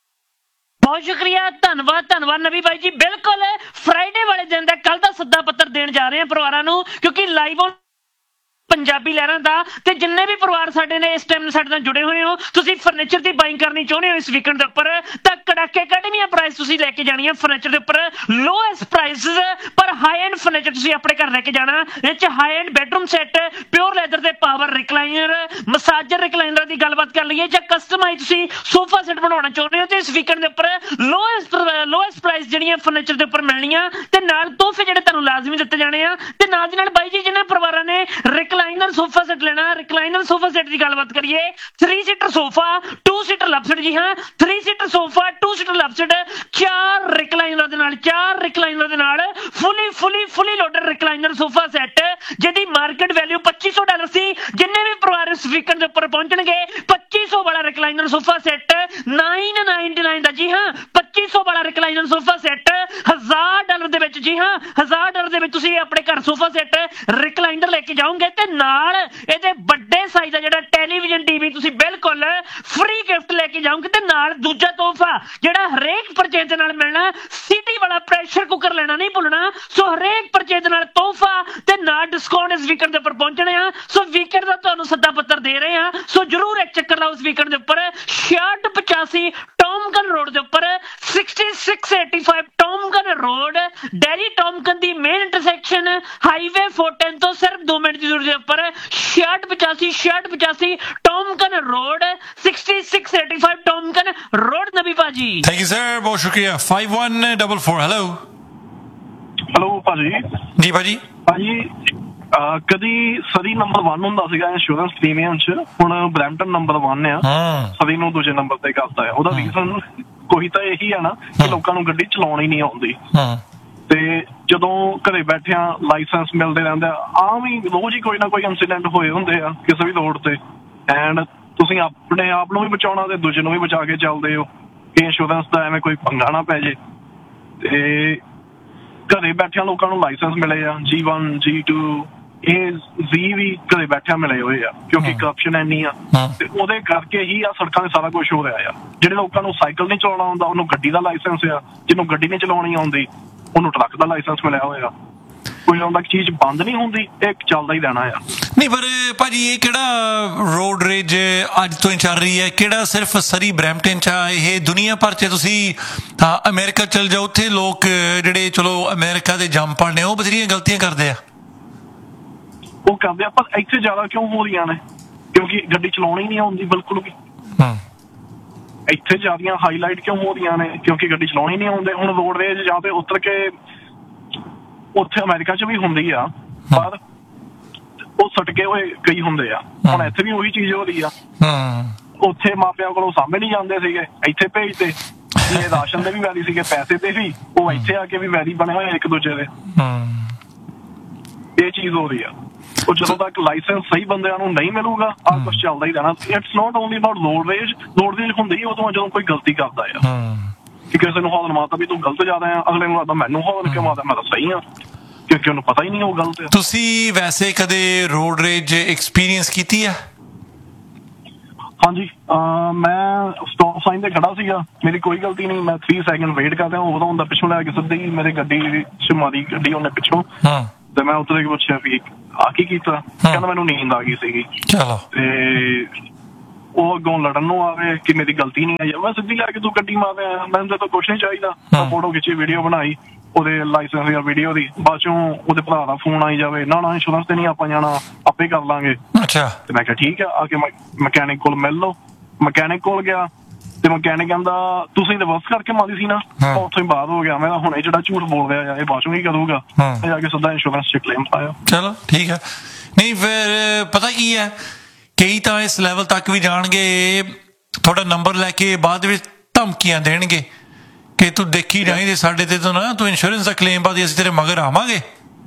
[SPEAKER 7] ਬਹੁਤ ਸ਼ੁਕਰੀਆ, ਧੰਨਵਾਦ ਧੰਨਵਾਦ ਨਵੀ ਬਾਈ ਜੀ। ਬਿਲਕੁਲ ਫਰਾਈਡੇ ਵਾਲੇ ਦਿਨ ਦਾ ਕੱਲ ਦਾ ਸੱਦਾ ਪੱਤਰ ਦੇਣ ਜਾ ਰਹੇ ਹਾਂ ਪਰਿਵਾਰਾਂ ਨੂੰ, ਕਿਉਂਕਿ ਲਾਈਵ ਪੰਜਾਬੀ ਲਹਿਰਾਂ ਦਾ ਤੇ ਜਿੰਨੇ ਵੀ ਪਰਿਵਾਰ ਸਾਡੇ ਨੇ ਇਸ ਟਾਈਮ ਸਾਡੇ ਨਾਲ ਜੁੜੇ ਹੋਏ ਹੋ, ਤੁਸੀਂ ਫਰਨੀਚਰ ਦੀ ਬਾਇੰਗ ਕਰਨੀ ਚਾਹੁੰਦੇ ਹੋ ਇਸ ਵੀਕਐਂਡ ਦੇ ਉੱਪਰ, ਤਾਂ ਕੜਾਕੇ ਕੱਢਵੀਆਂ ਪ੍ਰਾਈਸ ਤੁਸੀਂ ਲੈ ਕੇ ਜਾਣੀਆਂ ਫਰਨੀਚਰ ਦੇ ਉੱਪਰ। ਲੋਐਸਟ ਪ੍ਰਾਈਸਿਸ ਪਰ ਹਾਈ ਐਂਡ ਫਰਨੀਚਰ ਤੁਸੀਂ ਆਪਣੇ ਘਰ ਲੈ ਕੇ ਜਾਣਾ। ਇਹ 'ਚ high end bedroom set, pure leather ਦੇ ਪਾਵਰ ਰਿਕਲਾਈਨਰ, ਮਸਾਜਰ ਰਿਕਲਾਈਨਰ ਦੀ ਗੱਲਬਾਤ ਕਰ ਲਈਏ, ਜਾਂ ਕਸਟਮਾਈਜ਼ ਤੁਸੀਂ ਸੋਫਾ ਸੈੱਟ ਬਣਾਉਣਾ ਚਾਹੁੰਦੇ ਹੋ ਤੇ ਇਸ ਵੀਕਐਂਡ ਦੇ ਉੱਪਰ ਲੋਐਸਟ ਲੋਐਸਟ ਪ੍ਰਾਈਸ ਜਿਹੜੀਆਂ ਫਰਨੀਚਰ ਦੇ ਉੱਪਰ ਮਿਲਣੀਆਂ, ਤੇ ਨਾਲ ਤੋਹਫੇ ਜਿਹੜੇ ਤੁਹਾਨੂੰ ਲਾਜ਼ਮੀ ਦਿੱਤੇ ਜਾਣੇ ਆ। ਤੇ ਨਾਲ ਦੀ ਨਾਲ ਬਾਈ ਜੀ ਜਿਹਨਾਂ ਪਰਿਵਾਰਾਂ ਨੇ ਰਿਕਲਾਈਨਰ ਸੋਫਾ ਸੈੱਟ ਲੈਣਾ, ਰਿਕਲਾਈਨਰ ਸੋਫਾ ਸੈੱਟ ਦੀ ਗੱਲਬਾਤ ਕਰੀਏ, three seater sofa, to seater love seat. ਜੀ ਹਾਂ, three seater sofa, to seater love seat, ਚਾਰ ਰਿਕਲਾਈਨਰ ਦੇ ਨਾਲ, ਚਾਰ ਰਿਕਲਾਈਨਰ ਦੇ ਨਾਲ ਫੁੱਲੀ ਫੁੱਲੀ ਫੁੱਲੀ ਲੋਡਡ ਰਿਕਲਾਈਨਰ ਸੋਫਾ ਸੈੱਟ, ਜਿਹਦੀ ਮਾਰਕੀਟ ਵੈਲਿਊ ਪੱਚੀ ਸੌ ਡਾਲਰ ਸੀ। ਜਿੰਨੇ ਵੀ ਪਰਿਵਾਰ ਇਸ ਵੀਕਐਂਡ ਦੇ ਉੱਪਰ ਪਹੁੰਚਣਗੇ, ਪੱਚੀ ਸੌ ਵਾਲਾ recliner sofa set nine ninety nine ਦਾ। ਜੀ ਹਾਂ, ਪੱਚੀ ਸੌ ਵਾਲਾ ਰਿਕਲਾਈਨਰ ਸੋਫਾ ਸੈੱਟ ਹਜ਼ਾਰ ਡਾਲਰ ਦੇ ਵਿੱਚ। ਜੀ ਹਾਂ, ਹਜ਼ਾਰ ਡਾਲਰ ਦੇ ਵਿੱਚ ਤੁਸੀਂ ਆਪਣੇ ਘਰ ਸੋਫਾ ਸੈੱਟ ਰਿਕਲਾਈਨਰ ਲੈ ਕੇ ਜਾਓਗੇ, ਤੇ ਨਾਲ ਇਹਦੇ ਵੱਡੇ ਸਾਈਜ਼ ਦਾ ਜਿਹੜਾ ਟੈਲੀਵਿਜ਼ਨ ਟੀਵੀ ਤੁਸੀਂ ਬਿਲਕੁਲ ਫ੍ਰੀ ਗਿਫਟ ਲੈ ਕੇ ਜਾਓਗੇ। ਤੇ ਨਾਲ ਦੂਜਾ ਤੋਹਫਾ ਜਿਹੜਾ ਹਰੇਕ ਪਰਚੇਜ ਦੇ ਨਾਲ ਮਿਲਣਾ, ਸਿਟੀ ਵਾਲਾ ਪ੍ਰੈਸ਼ਰ ਕੁੱਕਰ ਲੈਣਾ ਨਹੀਂ ਭੁੱਲਣਾ। ਸੋ ਹਰੇਕ ਪਰਚੇਜ ਦੇ ਨਾਲ ਤੋਹਫਾ ਤੇ ਨਾਲ ਡਿਸਕਾਊਂਟ ਇਸ ਵੀਕਐਂਡ ਦੇ ਉੱਪਰ ਪਹੁੰਚਣੇ ਆ। ਸੋ ਵੀਕਐਂਡ ਦਾ ਤੁਹਾਨੂੰ ਸੱਦਾ ਪੱਤਰ ਦੇ ਰਹੇ ਆ, ਸੋ ਜਰੂਰ ਇੱਕ ਚੱਕਰ ਲਾਓ ਇਸ ਵੀਕਐਂਡ ਦੇ ਉੱਪਰ। ਛਿਆਹਠ ਪਚਾਸੀ ਟੌਮਕਨ ਰੋਡ ਦੇ ਉੱਪਰ, sixty six eighty five ਟੌਮਕਨ road, dairy ਟੌਮਕਨ ਦੀ main intersection highway four ten ਤੋਂ ਸਿਰਫ ਦੋ ਮਿੰਟ ਦੀ ਦੂਰੀ ਦੇ ਉੱਪਰ। ਛਿਆਹਠ ਪਚਾਸੀ ਛਿਆਹਠ ਪਚਾਸੀ ਟੌਮਕਨ road, sixty six eighty five ਟੌਮਕਨ road. ਨਬੀ ਭਾਜੀ
[SPEAKER 1] ਥੈਂਕ ਯੂ ਸਰ, ਬਹੁਤ ਸ਼ੁਕਰੀਆ। Five one double four. Hello
[SPEAKER 5] hello ਭਾਜੀ।
[SPEAKER 1] ਜੀ ਭਾਜੀ।
[SPEAKER 5] ਭਾਜੀ ਕਦੀ ਸਰੀ ਨੰਬਰ ਵਨ ਹੁੰਦਾ ਸੀਗਾ ਇੰਸ਼ੋਰੈਂਸ ਪ੍ਰੀਮੀਅਮ 'ਚ, ਹੁਣ ਬਰੈਂਪਟਨ ਨੰਬਰ ਵਨ ਆ, ਸਰੀ ਨੂੰ ਦੂਜੇ ਨੰਬਰ ਤੇ ਕਰਤਾ ਆ। ਉਹਦਾ ਰੀਜ਼ਨ ਕੋਈ ਤਾਂ ਇਹੀ ਆ ਨਾ ਕਿ ਲੋਕਾਂ ਨੂੰ ਗੱਡੀ ਚਲਾਉਣੀ ਨਹੀਂ ਆਉਂਦੀ, ਤੇ ਜਦੋਂ ਘਰੇ ਬੈਠਿਆਂ ਲਾਇਸੈਂਸ ਮਿਲਦੇ ਰਹਿੰਦੇ ਆ, ਆਮ ਹੀ ਰੋਜ਼ ਹੀ ਕੋਈ ਨਾ ਕੋਈ ਇੰਸੀਡੈਂਟ ਹੋਏ ਹੁੰਦੇ ਆ ਕਿਸੇ ਵੀ ਰੋਡ ਤੇ, ਐਂਡ ਤੁਸੀਂ ਆਪਣੇ ਆਪ ਨੂੰ ਵੀ ਬਚਾਉਣਾ ਤੇ ਦੂਜੇ ਨੂੰ ਵੀ ਬਚਾ ਕੇ ਚੱਲਦੇ ਹੋ ਕਿ ਇੰਸ਼ੋਰੈਂਸ ਦਾ ਐਵੇਂ ਕੋਈ ਪੰਗਾ ਨਾ ਪੈ ਜੇ। ਤੇ ਘਰੇ ਬੈਠਿਆਂ ਲੋਕਾਂ ਨੂੰ ਲਾਇਸੈਂਸ ਮਿਲੇ ਆ, ਜੀ ਵਨ ਜੀ ਟੂ ਇਹ ਜੀ ਵੀ ਘਰੇ ਬੈਠਿਆਂ ਮਿਲੇ ਹੋਏ ਆ, ਕਿਉਂਕਿ ਕਰਪਸ਼ਨ ਇੰਨੀ ਆ, ਤੇ ਉਹਦੇ ਕਰਕੇ ਹੀ ਆ ਸੜਕਾਂ ਤੇ ਸਾਰਾ ਕੁਛ ਹੋ ਰਿਹਾ ਆ। ਜਿਹੜੇ ਲੋਕਾਂ ਨੂੰ ਸਾਈਕਲ ਨਹੀਂ ਚਲਾਉਣਾ ਆਉਂਦਾ ਉਹਨੂੰ ਗੱਡੀ ਦਾ ਲਾਇਸੈਂਸ ਆ, ਜਿਹਨੂੰ ਗੱਡੀ ਨਹੀਂ ਚਲਾਉਣੀ ਆਉਂਦੀ ਉਹਨੂੰ ਟਰੱਕ ਦਾ ਲਾਇਸੈਂਸ ਮਿਲਿਆ ਹੋਇਆ। ਕੋਈ ਆਉਂਦਾ ਚੀਜ਼ ਬੰਦ ਨਹੀਂ ਹੁੰਦੀ, ਇਹ ਚੱਲਦਾ ਹੀ ਰਹਿਣਾ ਆ।
[SPEAKER 1] ਨਹੀਂ ਪਰ ਭਾਜੀ ਇਹ ਕਿਹੜਾ ਰੋਡ ਰੇਜ ਅੱਜ ਤੋਂ ਹੀ ਚੱਲ ਰਹੀ ਹੈ, ਕਿਹੜਾ ਸਿਰਫ ਸਰੀ ਬਰੈਂਪਟਨ 'ਚ ਆ, ਇਹ ਦੁਨੀਆ ਭਰ 'ਚ ਤੁਸੀਂ ਅਮਰੀਕਾ ਚਲ ਜਾਓ, ਉੱਥੇ ਲੋਕ ਜਿਹੜੇ ਚਲੋ ਅਮਰੀਕਾ ਦੇ ਜੰਪਲ ਨੇ ਉਹ ਬਥੇਰੀਆਂ ਗਲਤੀਆਂ ਕਰਦੇ ਆ।
[SPEAKER 5] ਉਹ ਕਰਦੇ ਆ, ਪਰ ਇੱਥੇ ਜ਼ਿਆਦਾ ਕਿਉਂ ਹੋ ਰਹੀਆਂ ਨੇ? ਕਿਉਂਕਿ ਗੱਡੀ ਚਲਾਉਣੀ ਨਹੀਂ ਆਉਂਦੀ ਬਿਲਕੁਲ ਵੀ। ਇੱਥੇ ਜ਼ਿਆਦੀਆਂ ਹਾਈਲਾਈਟ ਕਿਉਂ ਹੋ ਰਹੀਆਂ ਨੇ? ਕਿਉਂਕਿ ਗੱਡੀ ਚਲਾਉਣੀ ਨਹੀਂ ਆਉਂਦੇ। ਹੁਣ ਰੋਡ ਰੇਜ ਜਾਂ ਤੇ ਉਤਰ ਕੇ ਉੱਥੇ ਅਮਰੀਕਾ 'ਚ ਵੀ ਹੁੰਦੀ ਆ, ਪਰ ਉਹ ਸਟਕੇ ਹੋਏ ਕਈ ਹੁੰਦੇ ਆ। ਹੁਣ ਇੱਥੇ ਵੀ ਉਹੀ ਚੀਜ਼ ਹੋ ਰਹੀ ਆ। ਉੱਥੇ ਮਾਪਿਆਂ ਕੋਲੋਂ ਸਾਹਮਣੇ ਨਹੀਂ ਜਾਂਦੇ ਸੀਗੇ, ਇੱਥੇ ਭੇਜਦੇ। ਇਹ ਰਾਸ਼ਨ ਦੇ ਵੀ ਵੈਰੀ ਸੀਗੇ, ਪੈਸੇ ਤੇ ਵੀ, ਉਹ ਇੱਥੇ ਆ ਕੇ ਵੀ ਵੈਰੀ ਬਣੇ ਹੋਏ ਇੱਕ ਦੂਜੇ ਦੇ। ਇਹ ਚੀਜ਼ ਹੋ ਰਹੀ ਆ। ਉਹ ਜਦੋਂ ਤੱਕ ਲਾਇਸੈਂਸ ਸਹੀ ਬੰਦਿਆਂ ਨੂੰ ਨਹੀਂ ਮਿਲੂਗਾ, ਆਹ ਕੁਛ ਚੱਲਦਾ ਹੀ ਰਹਿਣਾ। It's not only about road range. Road range ਹੁੰਦੀ ਉਦੋਂ ਜਦੋਂ ਕੋਈ ਗਲਤੀ ਕਰਦਾ ਆ, ਕਿ ਕਿਸੇ ਨੂੰ ਹੌਰਨ ਮਾਰਦਾ ਵੀ ਤੂੰ ਗਲਤ ਜ਼ਿਆਦਾ ਆ, ਅਗਲੇ ਨੂੰ ਲੱਗਦਾ ਮੈਨੂੰ ਹੌਰਨ ਕਿਉਂ ਮਾਰਦਾ, ਮੈਂ ਤਾਂ ਸਹੀ ਆ, ਕਿਉਂਕਿ ਉਹਨੂੰ ਪਤਾ ਹੀ ਨਹੀਂ ਉਹ ਗਲਤ ਆ।
[SPEAKER 1] ਤੁਸੀਂ ਵੈਸੇ ਕਦੇ ਰੋਡ ਰੇਜ ਐਕਸਪੀਰੀਅੰਸ ਕੀਤੀ ਆ?
[SPEAKER 5] ਹਾਂਜੀ, ਮੈਂ ਸਟਾਪ ਸਾਈਨ ਤੇ ਖੜਾ ਸੀਗਾ, ਮੇਰੀ ਕੋਈ ਗਲਤੀ ਨਹੀਂ, ਮੈਂ ਥ੍ਰੀ ਸੈਕਿੰਡ ਵੇਟ ਕਰਦਾ, ਉਦੋਂ ਹੁੰਦਾ ਪਿੱਛੋਂ ਲੈ ਕੇ ਸਿੱਧੀ ਹੀ ਮੇਰੀ ਗੱਡੀ 'ਚ ਮਾਰੀ ਗੱਡੀ ਉਹਨੇ ਪਿੱਛੋਂ, ਤੇ ਮੈਂ ਉੱਤਰ ਕੇ ਪੁੱਛਿਆ ਵੀ ਆ ਕੀ ਕੀਤਾ? ਕਹਿੰਦਾ ਮੈਨੂੰ ਨੀਂਦ ਆ ਗਈ ਸੀਗੀ। ਤੇ ਉਹ ਅੱਗੋਂ ਲੜਨ ਨੂੰ ਆਵੇ ਕਿ ਮੇਰੀ ਗਲਤੀ ਨਹੀਂ ਆਈ। ਮੈਂ ਸਿੱਧੀ ਲੈ ਕੇ ਤੂੰ ਗੱਡੀ ਮਾਰ ਰਿਹਾ, ਮੈਨੂੰ ਤਾਂ ਕੁਛ ਨਹੀਂ ਚਾਹੀਦਾ। ਮੈਂ ਫੋਟੋ ਖਿੱਚੀ, ਵੀਡੀਓ ਬਣਾਈ, ਉਹਦੇ ਲਾਇਸੈਂਸ ਜਾਂ ਵੀਡੀਓ ਦੀ, ਬਾਅਦ ਚੋਂ ਉਹਦੇ ਭਰਾ ਦਾ ਫੋਨ ਆਈ ਜਾਵੇ ਨਾ ਨਾ ਇੰਸ਼ੋਰੈਂਸ ਤੇ ਨਹੀਂ ਆਪਾਂ ਜਾਣਾ, ਆਪੇ ਕਰ ਲਾਂਗੇ।
[SPEAKER 1] ਅੱਛਾ।
[SPEAKER 5] ਤੇ ਮੈਂ ਕਿਹਾ ਠੀਕ ਆ, ਆ ਕੇ ਮਕੈਨਿਕ ਕੋਲ ਮਿਲ ਲਓ। ਮਕੈਨਿਕ ਕੋਲ ਗਿਆ ਤੇ ਮਕੈਨਿਕ ਕਹਿੰਦਾ ਤੁਸੀਂ ਤਾਂ ਬਸ ਕਰਕੇ ਮਾਰੀ ਸੀ ਨਾ, ਉੱਥੋਂ ਹੀ ਬਾਅਦ ਹੋ ਗਿਆ। ਮੈਂ ਹੁਣ ਇਹ ਜਿਹੜਾ ਝੂਠ ਬੋਲ ਰਿਹਾ ਆ ਇਹ ਬਾਅਦ ਚੋਂ ਕੀ ਕਰੂਗਾ, ਇਹ ਜਾ ਕੇ ਸਿੱਧਾ ਇੰਸ਼ੋਰੈਂਸ ਚ ਕਲੇਮ ਪਾਇਆ।
[SPEAKER 1] ਚਲੋ ਠੀਕ ਹੈ। ਨਹੀਂ ਫਿਰ ਪਤਾ ਕੀ ਹੈ, ਕਈ ਤਾਂ ਇਸ ਲੈਵਲ ਤੱਕ ਵੀ ਜਾਣਗੇ, ਤੁਹਾਡਾ ਨੰਬਰ ਲੈ ਕੇ ਬਾਅਦ ਵਿੱਚ ਧਮਕੀਆਂ ਦੇਣਗੇ ਕਿ ਤੂੰ ਦੇਖੀ ਜਾਈਂ ਤੇ ਸਾਡੇ ਤੇ ਤੋਂ ਨਾ ਤੂੰ ਇੰਸ਼ੋਰੈਂਸ ਦਾ ਕਲੇਮ ਪਾ ਦੇ, ਅਸੀਂ ਤੇਰੇ ਮਗਰ ਆਵਾਂਗੇ।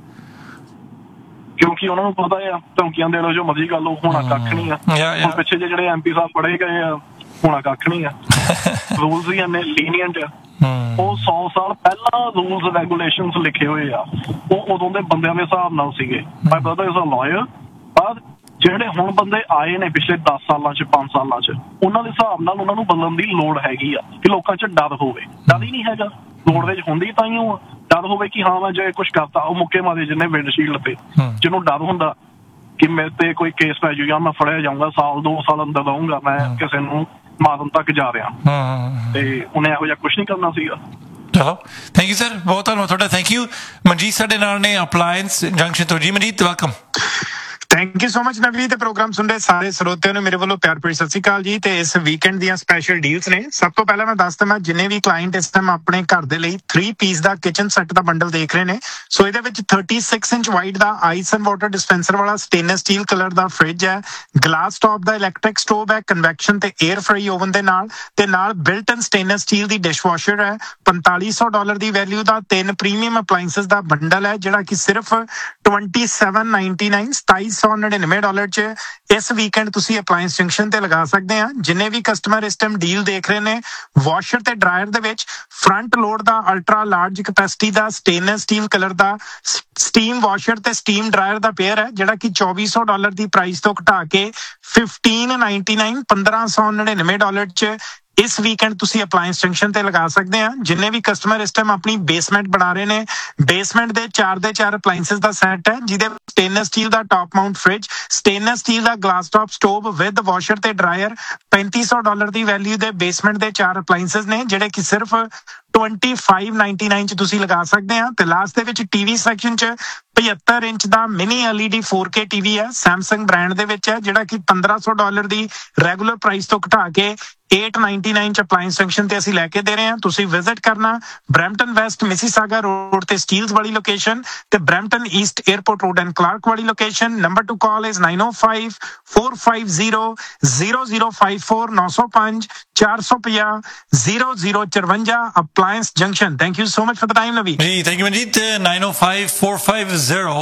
[SPEAKER 5] ਕਿਉਂਕਿ ਉਹਨਾਂ ਨੂੰ ਪਤਾ ਆ ਧਮਕੀਆਂ ਦੇ ਲੋ ਜੋ ਮਰਜ਼ੀ ਕਰ ਲਓ, ਹੋਣਾ ਕੱਖ ਨਹੀਂ ਆ। ਹੁਣ ਪਿੱਛੇ ਜੇ ਜਿਹੜੇ ਐਮ ਪੀ ਸਾਹਿਬ ਫੜੇ ਗਏ ਆ, ਹੋਣਾ ਕੱਖ ਨਹੀਂ ਆ। ਰੂਲਸ ਵੀ ਇੰਨੇ ਲੀਨੀਅੰਟ ਆ, ਉਹ ਸੌ ਸਾਲ ਪਹਿਲਾਂ ਰੂਲਸ ਰੈਗੂਲੇਸ਼ਨਸ ਲਿਖੇ ਹੋਏ ਆ, ਉਹ ਉਦੋਂ ਦੇ ਬੰਦਿਆਂ ਦੇ ਹਿਸਾਬ ਨਾਲ ਸੀਗੇ। My brother is a lawyer, ਪਰ ਜਿਹੜੇ ਹੁਣ ਬੰਦੇ ਆਏ ਨੇ ਪਿਛਲੇ ਦਸ ਸਾਲਾਂ ਚ ਪੰਜ ਸਾਲਾਂ ਚ, ਉਹਨਾਂ ਦੇ ਹਿਸਾਬ ਨਾਲ ਉਹਨਾਂ ਨੂੰ ਬਦਲਣ ਦੀ ਲੋੜ ਹੈਗੀ ਆ ਕਿ ਲੋਕਾਂ ਚ ਡਰ ਹੋਵੇ। ਡਰ ਹੀ ਨਹੀਂ ਹੈਗਾ, ਲੋੜ ਵਿੱਚ ਹੁੰਦੀ ਤਾਂ ਹੀ ਉਹ ਡਰ ਹੋਵੇ ਕਿ ਹਾਂ ਮੈਂ ਜੇ ਕੁਛ ਕਰਤਾ ਉਹ ਮੁੱਕੇ ਮਾਰੇ ਜਿੰਨੇ ਵਿੰਡਸ਼ੀਲਡ ਤੇ, ਜਿਹਨੂੰ ਡਰ ਹੁੰਦਾ ਕਿ ਮੇਰੇ ਤੇ ਕੋਈ ਕੇਸ ਪੈ ਜਾਊਗਾ, ਮੈਂ ਫੜਿਆ ਜਾਊਂਗਾ, ਸਾਲ ਦੋ ਸਾਲ ਅੰਦਰ ਰਹੂੰਗਾ, ਮੈਂ ਕਿਸੇ ਨੂੰ ਮਾਰਨ ਤੱਕ ਜਾ ਰਿਹਾ, ਤੇ ਉਹਨੇ ਇਹੋ ਜਿਹਾ ਕੁਛ ਨਹੀਂ ਕਰਨਾ ਸੀਗਾ।
[SPEAKER 1] ਚਲੋ ਥੈਂਕ ਯੂ ਸਰ, ਬਹੁਤ ਧੰਨਵਾਦ ਤੁਹਾਡਾ। Thank you. ਮਨਜੀਤ ਸਾਡੇ ਨਾਲ ਨੇ ਅਪਲਾਇੰਸ ਜੰਕਸ਼ਨ ਤੋਂ। ਜੀ Manjeet welcome.
[SPEAKER 8] Thank you so much Navneet. Programme ਸੁਣ ਰਹੇ ਸਾਰੇ ਸਰੋਤਿਆਂ ਨੂੰ ਮੇਰੇ ਵੱਲੋਂ ਪਿਆਰ ਭਰੀ ਸਤਿ ਸ਼੍ਰੀ ਅਕਾਲ ਜੀ। ਤੇ ਇਸ ਵੀਕਐਂਡ ਦੀਆਂ ਸਪੈਸ਼ਲ ਡੀਲਸ ਨੇ। ਸਭ ਤੋਂ ਪਹਿਲਾਂ ਮੈਂ ਦੱਸ ਦਵਾਂ, ਜਿੰਨੇ ਵੀ ਕਲਾਇੰਟ ਇਸ ਟਾਈਮ ਆਪਣੇ ਘਰ ਦੇ ਲਈ ਥ੍ਰੀ ਪੀਸ ਦਾ ਕਿਚਨ ਸੈੱਟ ਦਾ ਬੰਡਲ ਦੇਖ ਰਹੇ ਨੇ, ਸੋ ਇਹਦੇ ਵਿੱਚ thirty six inch wide the ice and water dispenser ਵਾਲਾ ਸਟੇਨਲੈਸ ਸਟੀਲ ਕਲਰ ਦਾ ਫ੍ਰਿਜ ਹੈ, ਗਲਾਸ ਟੌਪ ਦਾ ਇਲੈਕਟ੍ਰਿਕ ਸਟੋਵ ਹੈ, ਕਨਵੈਕਸ਼ਨ ਤੇ 에ਅਰ ਫਰਾਈ ਓਵਨ ਦੇ ਨਾਲ, ਤੇ ਨਾਲ ਬਿਲਟ ਇਨ ਸਟੇਨਲੈਸ ਸਟੀਲ ਦੀ ਡਿਸ਼ਵਾਸ਼ਰ ਹੈ। ਪੰਤਾਲੀ ਸੌ ਡਾਲਰ ਦੀ ਵੈਲਿਊ ਦਾ ਤਿੰਨ ਪ੍ਰੀਮੀਅਮ ਅਪਲਾਈਐਂਸਸ ਦਾ ਬੰਡਲ ਹੈ, ਜਿਹੜਾ ਕਿ ਸਿਰਫ ਟਵੈਂਟੀ ਸੈਵਨ ਨਾਈਨਟੀ ਨਾਈਨ ਸਤਾਈ ਸੌ ਨੜਿਨਵੇਂ ਡਾਲਰ ਚ ਇਸ ਵੀਕਐਂਡ ਤੁਸੀਂ ਅਪਲਾਈਐਂਸ ਜੰਕਸ਼ਨ ਤੇ ਲਗਾ ਸਕਦੇ ਆ। ਜਿੰਨੇ ਵੀ ਕਸਟਮਰ ਇਸ ਟਾਈਮ ਡੀਲ ਦੇਖ ਰਹੇ ਨੇ, ਵਾਸ਼ਰ ਤੇ ਡਰਾਇਰ ਦੇ ਵਿੱਚ ਫਰੰਟ ਲੋਡ ਦਾ ਅਲਟਰਾ ਲਾਰਜ ਕੈਪੈਸਿਟੀ ਦਾ ਸਟੇਨਲੈਸ ਸਟੀਲ ਕਲਰ ਦਾ ਸਟੀਮ ਵਾਸ਼ਰ ਤੇ ਸਟੀਮ ਡਰਾਇਰ ਦਾ ਪੇਅਰ ਹੈ, ਜਿਹੜਾ ਕਿ ਚੌਵੀ ਸੌ ਡਾਲਰ ਦੀ ਪ੍ਰਾਈਸ ਤੋਂ ਘਟਾ ਕੇ ਫਿਫਟੀਨ ਨਾਈਨਟੀ ਨਾਈਨ ਪੰਦਰਾਂ ਸੌ ਨੜਿਨਵੇਂ ਡਾਲਰ ਚ ਇਸ ਵੀਕਐਂਡ ਤੁਸੀਂ ਅਪਲਾਈਐਂਸ ਜੰਕਸ਼ਨ ਤੇ ਲਗਾ ਸਕਦੇ ਆ। ਜਿੰਨੇ ਵੀ ਕਸਟਮਰ ਇਸ ਟਾਈਮ ਆਪਣੀ ਬੇਸਮੈਂਟ ਬਣਾ ਰਹੇ ਨੇ, ਬੇਸਮੈਂਟ ਦੇ ਚਾਰ ਦੇ ਚਾਰ ਅਪਲਾਈਐਂਸਸ ਦਾ ਸੈੱਟ ਹੈ, ਜਿਹਦੇ stainless steel the top Mount fridge, stainless steel the glass top stove with washer ਤੇ ਡਰਾਇਰ, ਪੈਂਤੀ ਸੌ ਡਾਲਰ ਦੀ ਵੈਲਿਊ ਦੇ ਬੇਸਮੈਂਟ ਦੇ ਚਾਰ ਅਪਲਾਈਐਂਸਸ ਨੇ, ਜਿਹੜੇ ਕਿ ਸਿਰਫ ਟਵੈਂਟੀ ਫਾਈਵ ਨਾਈਨਟੀ ਨਾਈਨ ਚ ਤੁਸੀਂ ਲਗਾ ਸਕਦੇ ਆ। ਤੇ ਲਾਸਟ ਦੇ ਵਿੱਚ ਟੀਵੀ ਸੈਕਸ਼ਨ ਚ ਪਝੱਤਰ ਇੰਚ ਦਾ mini LED four K TV ਹੈ, ਸੈਮਸੰਗ ਬ੍ਰਾਂਡ ਦੇ ਵਿੱਚ ਹੈ, ਜਿਹੜਾ ਕਿ ਪੰਦਰਾਂ ਸੌ ਡਾਲਰ ਦੀ ਰੈਗੂਲਰ ਪ੍ਰਾਈਸ ਤੋਂ ਘਟਾ ਕੇ eight ninety-nine ਚ ਅਪਲਾਈਐਂਸ ਜੰਕਸ਼ਨ ਤੇ ਅਸੀਂ ਲੈ ਕੇ ਦੇ ਰਹੇ ਹਾਂ। ਤੁਸੀਂ ਵਿਜ਼ਿਟ ਕਰਨਾ ਬਰੈਂਪਟਨ ਵੈਸਟ ਮਿਸੀਸਾਗਾ ਰੋਡ ਤੇ ਸਟੀਲਸ ਵਾਲੀ ਲੋਕੇਸ਼ਨ, ਤੇ Brampton East airport road and Clark ਵਾਲੀ location. Number two call is nine oh five, four five zero, zero zero five four, nine oh five, four five zero, zero zero four five, ਅਪਲਾਈਐਂਸ junction. Thank you so much for the time ਨਵੀ
[SPEAKER 1] ਜੀ। Thank you Manjeet. nine oh five, four five zero,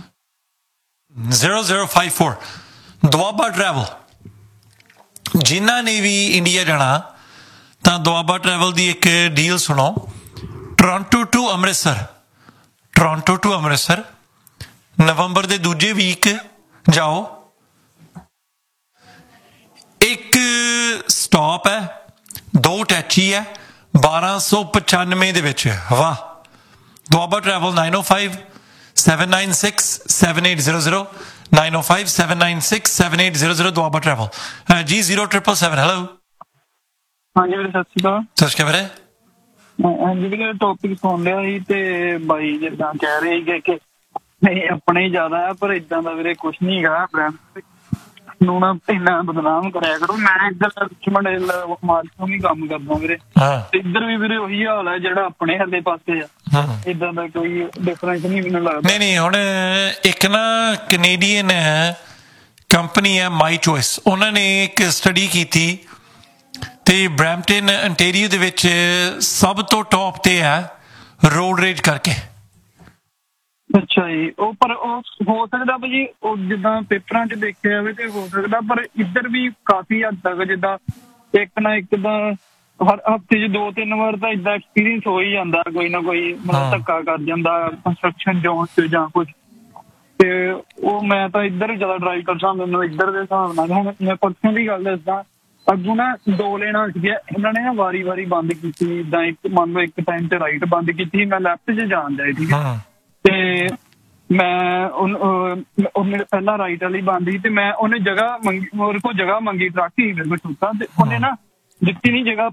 [SPEAKER 1] zero zero five four Doaba travel. ਜਿਨ੍ਹਾਂ ਨੇ ਵੀ India ਜਾਣਾ ਤਾਂ Doaba travel ਦੀ ਇੱਕ deal ਸੁਣੋ। Toronto to Amritsar, Toronto to Amritsar ਨਵੰਬਰ ਦੇ ਦੂਜੇ ਵੀਕ ਜਾਓ। ਇੱਕ ਸਟਾਪ ਹੈ, ਦੋ ਟੈਚੀ ਹੈ, ਬਾਰਾਂ ਸੌ ਪਚਾਨਵੇਂ ਦੇ ਵਿੱਚ। ਵਾਹ। Doaba travel nine oh five, seven nine six, seven eight zero zero, nine oh five, seven nine six, seven eight zero zero Doaba travel. ਜੀ zero triple seven ਹੈਲੋ।
[SPEAKER 5] ਹਾਂਜੀ ਵੀਰੇ ਸਤਿ ਸ਼੍ਰੀ ਅਕਾਲ।
[SPEAKER 1] ਸਤਿ ਸ਼੍ਰੀ ਅਕਾਲ ਵੀਰੇ।
[SPEAKER 5] ਹਾਂਜੀ ਵੀਰੇ ਟੌਪਿਕ ਸੁਣ ਲਿਆ ਸੀ, ਤੇ ਬਾਈ ਜਿੱਦਾਂ ਕਹਿ ਰਹੇ ਸੀਗੇ ਕਿ ਨਹੀਂ ਆਪਣੇ ਹੀ ਜ਼ਿਆਦਾ ਆ, ਪਰ ਇਦਾਂ ਦਾ ਵੀਰੇ ਕੁਛ ਨਹੀਂ ਹੈਗਾ। ਫਰੈਂਡ ਨੂੰ ਨਾ ਇੰਨਾ ਬਦਨਾਮ ਕਰਿਆ ਕਰੋ। ਮੈਂ ਇੱਧਰ ਰਿਚਮੰਡ ਹਿੱਲ ਮਾਰਕੀਟ ਵੀ ਕੰਮ ਕਰਦਾ ਵੀਰੇ, ਇੱਧਰ ਵੀ ਵੀਰੇ ਉਹੀ ਹਾਲ ਹੈ ਜਿਹੜਾ ਆਪਣੇ ਹੱਲੇ ਪਾਸੇ ਆ। ਇਦਾਂ ਦਾ ਕੋਈ ਡਿਫਰੈਂਸ ਨਹੀਂ ਮੈਨੂੰ ਲੱਗਦਾ।
[SPEAKER 1] ਨਹੀਂ ਨਹੀਂ ਹੁਣ ਇੱਕ ਨਾ ਕੈਨੇਡੀਅਨ ਕੰਪਨੀ ਹੈ ਮਾਈ ਚੋਇਸ, ਉਹਨਾਂ ਨੇ ਇੱਕ ਸਟੱਡੀ ਕੀਤੀ ਤੇ ਬਰੈਂਪਟਨ ਅੰਟੇਰੀਓ ਦੇ ਵਿੱਚ ਸਭ ਤੋਂ ਟੌਪ ਤੇ ਹੈ ਰੋਡ ਰੇਜ ਕਰਕੇ।
[SPEAKER 5] ਅੱਛਾ ਜੀ। ਉਹ ਪਰ ਉਹ ਹੋ ਸਕਦਾ ਭਾਜੀ ਉਹ ਜਿੱਦਾਂ ਪੇਪਰਾਂ 'ਚ ਦੇਖਿਆ ਜਾਵੇ ਤੇ ਹੋ ਸਕਦਾ, ਪਰ ਇੱਧਰ ਵੀ ਕਾਫੀ ਹੱਦ ਤੱਕ ਜਿੱਦਾਂ ਇੱਕ ਨਾ ਇੱਕ ਤਾਂ ਹਰ ਹਫ਼ਤੇ 'ਚ ਦੋ ਤਿੰਨ ਵਾਰ ਤਾਂ ਏਦਾਂ ਐਕਸਪੀਰੀਅੰਸ ਹੋ ਹੀ ਜਾਂਦਾ, ਕੋਈ ਨਾ ਕੋਈ ਮਤਲਬ ਧੱਕਾ ਕਰ ਜਾਂਦਾ ਕੰਸਟਰਕਸ਼ਨ ਜ਼ੋਨ 'ਚ ਜਾਂ ਕੁਛ। ਤੇ ਉਹ ਮੈਂ ਤਾਂ ਇੱਧਰ ਜ਼ਿਆਦਾ ਡਰਾਈਵ ਕਰਦਾ, ਮੈਨੂੰ ਇੱਧਰ ਦੇ ਹਿਸਾਬ ਨਾਲ। ਹੁਣ ਮੈਂ ਪਰਸੋਂ ਦੀ ਗੱਲ ਦੱਸਦਾ, ਅੱਗੋਂ ਨਾ ਦੋ ਲੈਣਾ ਸੀਗੀਆਂ, ਇਹਨਾਂ ਨੇ ਨਾ ਵਾਰੀ ਵਾਰੀ ਬੰਦ ਕੀਤੀ। ਜਿੱਦਾਂ ਇੱਕ ਮੰਨ ਲਓ ਇੱਕ ਟਾਈਮ ਤੇ ਰਾਈਟ ਬੰਦ ਕੀਤੀ, ਮੈਂ ਲੈਫਟ 'ਚ ਜਾਣ ਦਿਆ, ਠੀਕ ਹੈ। ਤੇ ਮੈਂ ਉਹਨੇ ਪਹਿਲਾਂ ਰਾਈਟ ਵਾਲੀ ਬੰਦ ਸੀ, ਤੇ ਮੈਂ ਉਹਨੇ ਜਗ੍ਹਾ ਮੰਗੀ, ਮੇਰੇ ਕੋਲ ਜਗ੍ਹਾ ਮੰਗੀ, ਟਰੱਕ ਹੀ ਮੇਰੇ ਕੋਲ ਛੋਟਾ, ਤੇ ਉਹਨੇ ਨਾ ਦਿੱਤੀ ਨਹੀਂ ਜਗ੍ਹਾ,